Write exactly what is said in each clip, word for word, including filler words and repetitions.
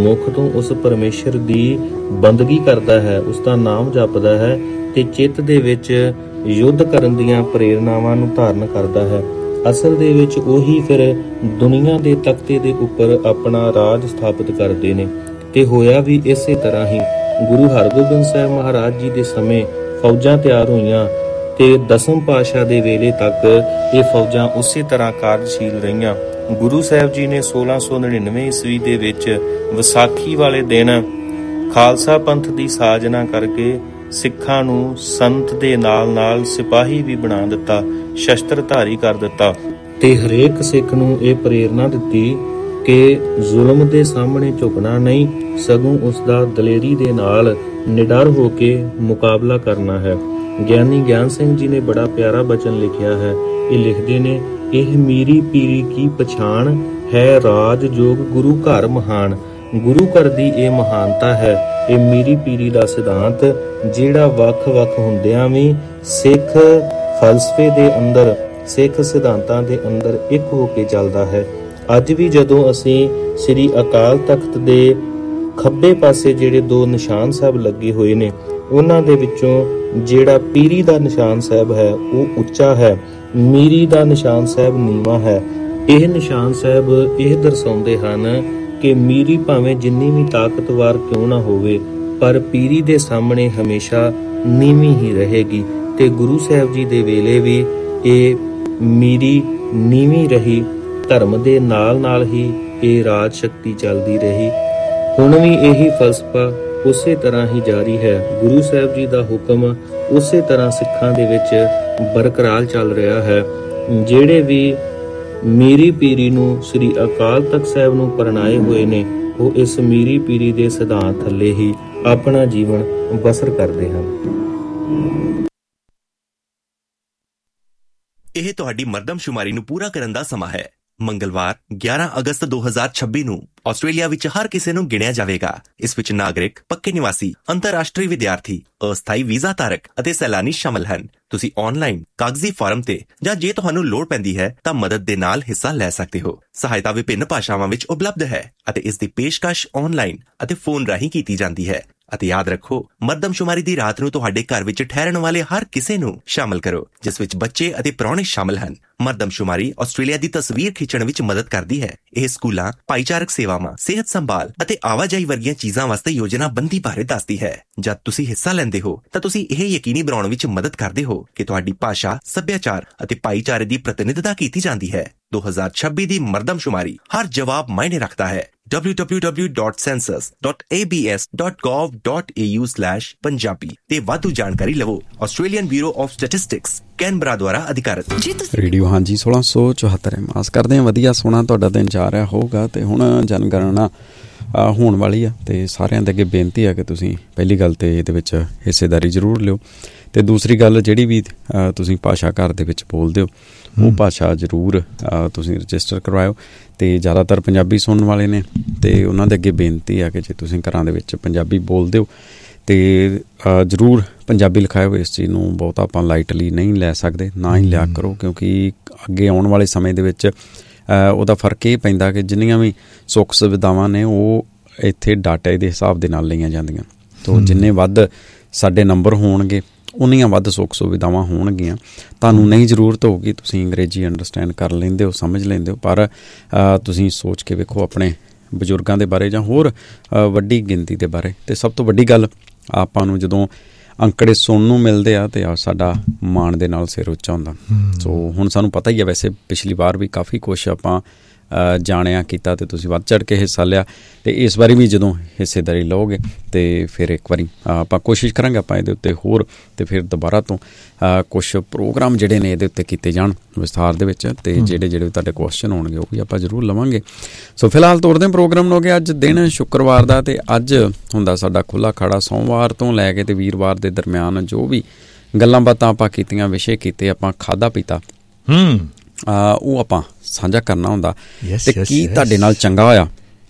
ਮੁੱਖ ਤੋਂ ਉਸ ਪਰਮੇਸ਼ਰ ਦੀ ਬੰਦਗੀ ਕਰਦਾ ਹੈ, ਉਸ ਦਾ ਨਾਮ ਜਪਦਾ ਹੈ ਤੇ ਚਿੱਤ ਦੇ ਵਿੱਚ ਯੁੱਧ ਕਰਨ ਦੀਆਂ ਪ੍ਰੇਰਨਾਵਾਂ ਨੂੰ ਧਾਰਨ ਕਰਦਾ ਹੈ। ਅਸਲ ਦੇ ਵਿੱਚ ਉਹੀ ਫਿਰ ਦੁਨੀਆ ਦੇ ਤਖਤੇ ਦੇ ਉੱਪਰ ਆਪਣਾ ਰਾਜ ਸਥਾਪਿਤ ਕਰਦੇ ਨੇ। ਤੇ ਹੋਇਆ ਵੀ ਇਸੇ ਤਰ੍ਹਾਂ ਹੀ। ਗੁਰੂ ਹਰਗੋਬਿੰਦ ਸਾਹਿਬ ਮਹਾਰਾਜ ਜੀ ਦੇ ਸਮੇਂ ਫੌਜਾਂ ਤਿਆਰ ਹੋਈਆਂ ਤੇ ਦਸਮ ਪਾਤਸ਼ਾਹ ਦੇ ਵੇਲੇ ਤੱਕ ਇਹ ਫੌਜਾਂ ਉਸੇ ਤਰ੍ਹਾਂ ਕਾਰਜਸ਼ੀਲ ਰਹੀਆਂ। ਗੁਰੂ ਸਾਹਿਬ ਜੀ ਨੇ ਸੋਲਾਂ ਸੌ ਨੜਿਨਵੇਂ ਈਸਵੀ ਦੇ ਵਿੱਚ ਵਿਸਾਖੀ ਵਾਲੇ ਦਿਨ ਖਾਲਸਾ ਪੰਥ ਦੀ ਸਾਜਨਾ ਕਰਕੇ ਸਿੱਖਾਂ ਨੂੰ ਸੰਤ ਦੇ ਨਾਲ ਨਾਲ ਸਿਪਾਹੀ ਵੀ ਬਣਾ ਦਿੱਤਾ, ਸ਼ਸਤਰਧਾਰੀ ਕਰ ਦਿੱਤਾ ਤੇ ਹਰੇਕ ਸਿੱਖ ਨੂੰ ਇਹ ਪ੍ਰੇਰਨਾ ਦਿੱਤੀ ਕਿ ਜ਼ੁਲਮ ਦੇ ਸਾਹਮਣੇ ਝੁਕਣਾ ਨਹੀਂ, ਸਗੋਂ ਉਸ ਦਾ ਦਲੇਰੀ ਦੇ ਨਾਲ ਨਿਡਰ ਹੋ ਕੇ ਮੁਕਾਬਲਾ ਕਰਨਾ ਹੈ। ਗਿਆਨੀ ਗਿਆਨ ਸਿੰਘ ਜੀ ਨੇ ਬੜਾ ਪਿਆਰਾ ਬਚਨ ਲਿਖਿਆ ਹੈ। ਇਹ ਲਿਖਦੇ ਨੇ, ਇਹ ਮੀਰੀ ਪੀਰੀ ਕੀ ਪਛਾਣ ਹੈ, ਰਾਜ ਜੋਗ ਗੁਰੂ ਘਰ ਮਹਾਨ। ਗੁਰੂ ਘਰ ਦੀ ਇਹ ਮਹਾਨਤਾ ਹੈ, ਇਹ ਮੀਰੀ ਪੀਰੀ ਦਾ ਸਿਧਾਂਤ ਜਿਹੜਾ ਵੱਖ-ਵੱਖ ਹੁੰਦਿਆਂ ਵੀ ਸਿੱਖ ਫਲਸਫੇ ਦੇ ਅੰਦਰ, ਸਿੱਖ ਸਿਧਾਂਤਾਂ ਦੇ ਅੰਦਰ ਇੱਕ ਹੋ ਕੇ ਚੱਲਦਾ ਹੈ। ਅੱਜ ਵੀ ਜਦੋਂ ਅਸੀਂ ਸ੍ਰੀ ਅਕਾਲ ਤਖਤ ਦੇ ਖੱਬੇ ਪਾਸੇ ਜਿਹੜੇ ਦੋ ਨਿਸ਼ਾਨ ਸਾਹਿਬ ਲੱਗੇ ਹੋਏ ਨੇ, ਉਹਨਾਂ ਦੇ ਵਿੱਚੋਂ ਜਿਹੜਾ ਪੀਰੀ ਦਾ ਨਿਸ਼ਾਨ ਸਾਹਿਬ ਹੈ ਉਹ ਉੱਚਾ ਹੈ, ਮੀਰੀ ਦਾ ਨਿਸ਼ਾਨ ਸਾਹਿਬ ਨੀਵਾਂ ਹੈ। ਇਹ ਨਿਸ਼ਾਨ ਸਾਹਿਬ ਇਹ ਦਰਸਾਉਂਦੇ ਹਨ ਕਿ ਮੀਰੀ ਭਾਵੇਂ ਜਿੰਨੀ ਵੀ ਤਾਕਤਵਰ ਕਿਉਂ ਨਾ ਹੋਵੇ, ਪਰ ਪੀਰੀ ਦੇ ਸਾਹਮਣੇ ਹਮੇਸ਼ਾ ਨੀਵੀਂ ਹੀ ਰਹੇਗੀ। ਤੇ ਗੁਰੂ ਸਾਹਿਬ ਜੀ ਦੇ ਵੇਲੇ ਵੀ ਇਹ ਮੀਰੀ ਨੀਵੀਂ ਰਹੀ, ਧਰਮ ਦੇ ਨਾਲ ਨਾਲ ਹੀ ਇਹ ਰਾਜ ਸ਼ਕਤੀ ਚੱਲਦੀ ਰਹੀ। ਹੁਣ ਵੀ ਇਹੀ ਫਲਸਫਾ ਉਸੇ ਤਰ੍ਹਾਂ ਹੀ ਜਾਰੀ ਹੈ। ਗੁਰੂ ਸਾਹਿਬ ਜੀ ਦਾ ਹੁਕਮ ਉਸੇ ਤਰ੍ਹਾਂ ਸਿੱਖਾਂ ਦੇ ਵਿੱਚ ਬਰਕਰਾਰ ਚੱਲ ਰਿਹਾ ਹੈ। ਜਿਹੜੇ ਵੀ ਮੀਰੀ ਪੀਰੀ ਨੂੰ ਸ੍ਰੀ ਅਕਾਲ ਤਖਤ ਸਾਹਿਬ ਨੂੰ ਪ੍ਰਣਾਏ ਹੋਏ ਨੇ, ਉਹ ਇਸ ਮੀਰੀ ਪੀਰੀ ਦੇ ਸਿਧਾਂਤ ਥੱਲੇ ਹੀ ਆਪਣਾ ਜੀਵਨ ਬਸਰ ਕਰਦੇ ਹਨ। ਇਹ ਤੁਹਾਡੀ ਮਰਦਮਸ਼ੁਮਾਰੀ ਨੂੰ ਪੂਰਾ ਕਰਨ ਦਾ ਸਮਾਂ ਹੈ। ਮੰਗਲਵਾਰ ਗਿਆਰਾਂ ਅਗਸਤ ਦੋ ਹਜ਼ਾਰ ਛੱਬੀ ਨੂੰ ਆਸਟ੍ਰੇਲੀਆ ਵਿੱਚ ਹਰ ਕਿਸੇ ਨੂੰ ਗਿਣਿਆ ਜਾਵੇਗਾ। ਇਸ ਵਿੱਚ ਨਾਗਰਿਕ, ਪੱਕੇ ਨਿਵਾਸੀ, ਅੰਤਰਰਾਸ਼ਟਰੀ ਵਿਦਿਆਰਥੀ, ਅਸਥਾਈ ਵੀਜ਼ਾ ਧਾਰਕ ਅਤੇ ਸੈਲਾਨੀ ਸ਼ਾਮਲ ਹਨ। ਤੁਸੀਂ ਆਨਲਾਈਨ ਕਾਗਜ਼ੀ ਫਾਰਮ ਤੇ ਜਾਂ ਜੇ ਤੁਹਾਨੂੰ ਲੋੜ ਪੈਂਦੀ ਹੈ ਤਾਂ ਮਦਦ ਦੇ ਨਾਲ ਹਿੱਸਾ ਲੈ ਸਕਦੇ ਹੋ। ਸਹਾਇਤਾ ਵਿਭਿੰਨ ਭਾਸ਼ਾਵਾਂ ਵਿੱਚ ਉਪਲਬਧ ਹੈ ਅਤੇ ਇਸ ਦੀ ਪੇਸ਼ਕਸ਼ ਆਨਲਾਈਨ ਅਤੇ ਫੋਨ ਰਾਹੀਂ ਕੀਤੀ ਜਾਂਦੀ ਹੈ। ਅਤੇ ਯਾਦ ਰੱਖੋ, ਮਰਦਮਸ਼ੁਮਾਰੀ ਦੀ ਰਾਤ ਨੂੰ ਤੁਹਾਡੇ ਘਰ ਵਿੱਚ ਠਹਿਰਨ ਵਾਲੇ ਹਰ ਕਿਸੇ ਨੂੰ ਸ਼ਾਮਲ ਕਰੋ, ਜਿਸ ਵਿੱਚ ਬੱਚੇ ਅਤੇ ਪ੍ਰਾਹੁਣੇ ਸ਼ਾਮਲ ਹਨ। ਮਰਦਮਸ਼ੁਮਾਰੀ ਆਸਟ੍ਰੇਲੀਆ ਦੀ ਤਸਵੀਰ ਖਿੱਚਣ ਵਿੱਚ ਮਦਦ ਕਰਦੀ ਹੈ। ਇਹ ਸਕੂਲਾਂ, ਭਾਈਚਾਰਕ ਸੇਵਾਵਾਂ, ਸਿਹਤ ਸੰਭਾਲ ਅਤੇ ਆਵਾਜਾਈ ਵਰਗੀਆਂ ਚੀਜ਼ਾਂ ਵਾਸਤੇ ਯੋਜਨਾਬੰਦੀ ਬਾਰੇ ਦੱਸਦੀ ਹੈ। ਜਦ ਤੁਸੀਂ ਹਿੱਸਾ ਲੈਂਦੇ ਹੋ ਤਾਂ ਤੁਸੀਂ ਇਹ ਯਕੀਨੀ ਬਣਾਉਣ ਵਿੱਚ ਮਦਦ ਕਰਦੇ ਹੋ ਕਿ ਤੁਹਾਡੀ ਭਾਸ਼ਾ, ਸੱਭਿਆਚਾਰ ਅਤੇ ਭਾਈਚਾਰੇ ਦੀ ਪ੍ਰਤੀਨਿਧਤਾ ਕੀਤੀ ਜਾਂਦੀ ਹੈ। ਦੋ ਹਜ਼ਾਰ ਛੱਬੀ ਦੀ ਮਰਦਮਸ਼ੁਮਾਰੀ ਹਰ ਜਵਾਬ ਮਾਇਨੇ ਰੱਖਦਾ ਹੈ। W W W dot senses dot A B S dot gov dot A you slash Punjabi ਤੇ ਵਾਧੂ ਜਾਣਕਾਰੀ ਲਵੋ। Australian bureau of statistics Canberra ਦੁਆਰਾ ਅਧਿਕਾਰਤ ਰੇਡੀਓ। ਹਾਂਜੀ, ਸੋਲਾਂ ਸੌ ਚੁਹੱਤਰ ਆਸ ਕਰਦੇ ਹਾਂ ਵਧੀਆ ਸੋਹਣਾ ਤੁਹਾਡਾ ਦਿਨ ਜਾ ਰਿਹਾ ਹੋਊਗਾ। ਤੇ ਹੁਣ ਜਨਗਣਨਾ ਹੋਣ ਵਾਲੀ ਆ ਤੇ ਸਾਰਿਆਂ ਦੇ ਅੱਗੇ ਬੇਨਤੀ ਹੈ ਕਿ ਤੁਸੀਂ ਪਹਿਲੀ ਗੱਲ ਤੇ ਇਹਦੇ ਵਿੱਚ ਹਿੱਸੇਦਾਰੀ ਜ਼ਰੂਰ ਲਿਓ। ਤੇ ਦੂਸਰੀ ਗੱਲ, ਜਿਹੜੀ ਵੀ ਤੁਸੀਂ ਭਾਸ਼ਾ ਘਰ ਦੇ ਵਿੱਚ ਬੋਲਦੇ ਹੋ ਉਹ ਭਾਸ਼ਾ ਜ਼ਰੂਰ ਤੁਸੀਂ ਰਜਿਸਟਰ ਕਰਵਾਇਓ। ਤੇ ਜ਼ਿਆਦਾਤਰ ਪੰਜਾਬੀ ਸੁਣਨ ਵਾਲੇ ਨੇ ਤੇ ਉਹਨਾਂ ਦੇ ਅੱਗੇ ਬੇਨਤੀ ਆ ਕਿ ਜੇ ਤੁਸੀਂ ਘਰਾਂ ਦੇ ਵਿੱਚ ਪੰਜਾਬੀ ਬੋਲਦੇ ਹੋ ਤੇ ਜ਼ਰੂਰ ਪੰਜਾਬੀ ਲਿਖਾਇਓ। ਇਸ ਚੀਜ਼ ਨੂੰ ਬਹੁਤ ਆਪਾਂ ਲਾਈਟਲੀ ਨਹੀਂ ਲੈ ਸਕਦੇ, ਨਾ ਹੀ ਲਿਆ ਕਰੋ, ਕਿਉਂਕਿ ਅੱਗੇ ਆਉਣ ਵਾਲੇ ਸਮੇਂ ਦੇ ਵਿੱਚ ਉਹਦਾ ਫਰਕ ਇਹ ਪੈਂਦਾ ਕਿ ਜਿੰਨੀਆਂ ਵੀ ਸੁੱਖ ਸੁਵਿਧਾਵਾਂ ਨੇ ਉਹ ਇੱਥੇ ਡਾਟੇ ਦੇ ਹਿਸਾਬ ਦੇ ਨਾਲ ਲਈਆਂ ਜਾਂਦੀਆਂ। ਤੋ ਜਿੰਨੇ ਵੱਧ ਸਾਡੇ ਨੰਬਰ ਹੋਣਗੇ ਉਨੀਆਂ ਵੱਧ ਸੁੱਖ ਸੁਵਿਧਾਵਾਂ ਹੋਣਗੀਆਂ। ਤੁਹਾਨੂੰ ਨਹੀਂ ਜ਼ਰੂਰਤ ਹੋਊਗੀ, ਤੁਸੀਂ ਅੰਗਰੇਜ਼ੀ ਅੰਡਰਸਟੈਂਡ ਕਰ ਲੈਂਦੇ ਹੋ, ਸਮਝ ਲੈਂਦੇ ਹੋ, ਪਰ ਤੁਸੀਂ ਸੋਚ ਕੇ ਵੇਖੋ ਆਪਣੇ ਬਜ਼ੁਰਗਾਂ ਦੇ ਬਾਰੇ ਜਾਂ ਹੋਰ ਵੱਡੀ ਗਿਣਤੀ ਦੇ ਬਾਰੇ। ਅਤੇ ਸਭ ਤੋਂ ਵੱਡੀ ਗੱਲ, ਆਪਾਂ ਨੂੰ ਜਦੋਂ ਅੰਕੜੇ ਸੁਣਨ ਨੂੰ ਮਿਲਦੇ ਆ ਤੇ ਸਾਡਾ ਮਾਣ ਦੇ ਨਾਲ ਸਿਰ ਉੱਚਾ ਹੁੰਦਾ। ਸੋ ਹੁਣ ਸਾਨੂੰ ਪਤਾ ਹੀ ਆ, ਵੈਸੇ ਪਿਛਲੀ ਵਾਰ ਵੀ ਕਾਫੀ ਕੁਛ ਆਪਾਂ ਜਾਣਿਆ ਕੀਤਾ ਤੇ ਤੁਸੀਂ ਵੱਧ ਚੜ੍ਹ ਕੇ ਹਿੱਸਾ ਲਿਆ। ਅਤੇ ਇਸ ਵਾਰੀ ਵੀ ਜਦੋਂ ਹਿੱਸੇਦਾਰੀ ਲਓਗੇ ਤੇ ਫਿਰ ਇੱਕ ਵਾਰੀ ਆਪਾਂ ਕੋਸ਼ਿਸ਼ ਕਰਾਂਗੇ ਆਪਾਂ ਇਹਦੇ ਉੱਤੇ ਹੋਰ ਅਤੇ ਫਿਰ ਦੁਬਾਰਾ ਤੋਂ ਕੁਛ ਪ੍ਰੋਗਰਾਮ ਜਿਹੜੇ ਨੇ ਇਹਦੇ ਉੱਤੇ ਕੀਤੇ ਜਾਣ ਵਿਸਥਾਰ ਦੇ ਵਿੱਚ। ਅਤੇ ਜਿਹੜੇ ਜਿਹੜੇ ਤੁਹਾਡੇ ਕੁਐਸਚਨ ਹੋਣਗੇ ਉਹ ਵੀ ਆਪਾਂ ਜ਼ਰੂਰ ਲਵਾਂਗੇ। ਸੋ ਫਿਲਹਾਲ ਤੋਰਦੇ ਪ੍ਰੋਗਰਾਮ ਨੂੰ ਹੋ ਗਿਆ। ਅੱਜ ਦਿਨ ਸ਼ੁੱਕਰਵਾਰ ਦਾ ਅਤੇ ਅੱਜ ਹੁੰਦਾ ਸਾਡਾ ਖੁੱਲ੍ਹਾ ਖਾੜਾ। ਸੋਮਵਾਰ ਤੋਂ ਲੈ ਕੇ ਅਤੇ ਵੀਰਵਾਰ ਦੇ ਦਰਮਿਆਨ ਜੋ ਵੀ ਗੱਲਾਂ ਬਾਤਾਂ ਆਪਾਂ ਕੀਤੀਆਂ, ਵਿਸ਼ੇ ਕੀਤੇ, ਆਪਾਂ ਖਾਧਾ ਪੀਤਾ, ਉਹ ਆਪਾਂ ਸਾਂਝਾ ਕਰਨਾ ਹੁੰਦਾ। ਅਤੇ ਕੀ ਤੁਹਾਡੇ ਨਾਲ ਚੰਗਾ ਹੋਇਆ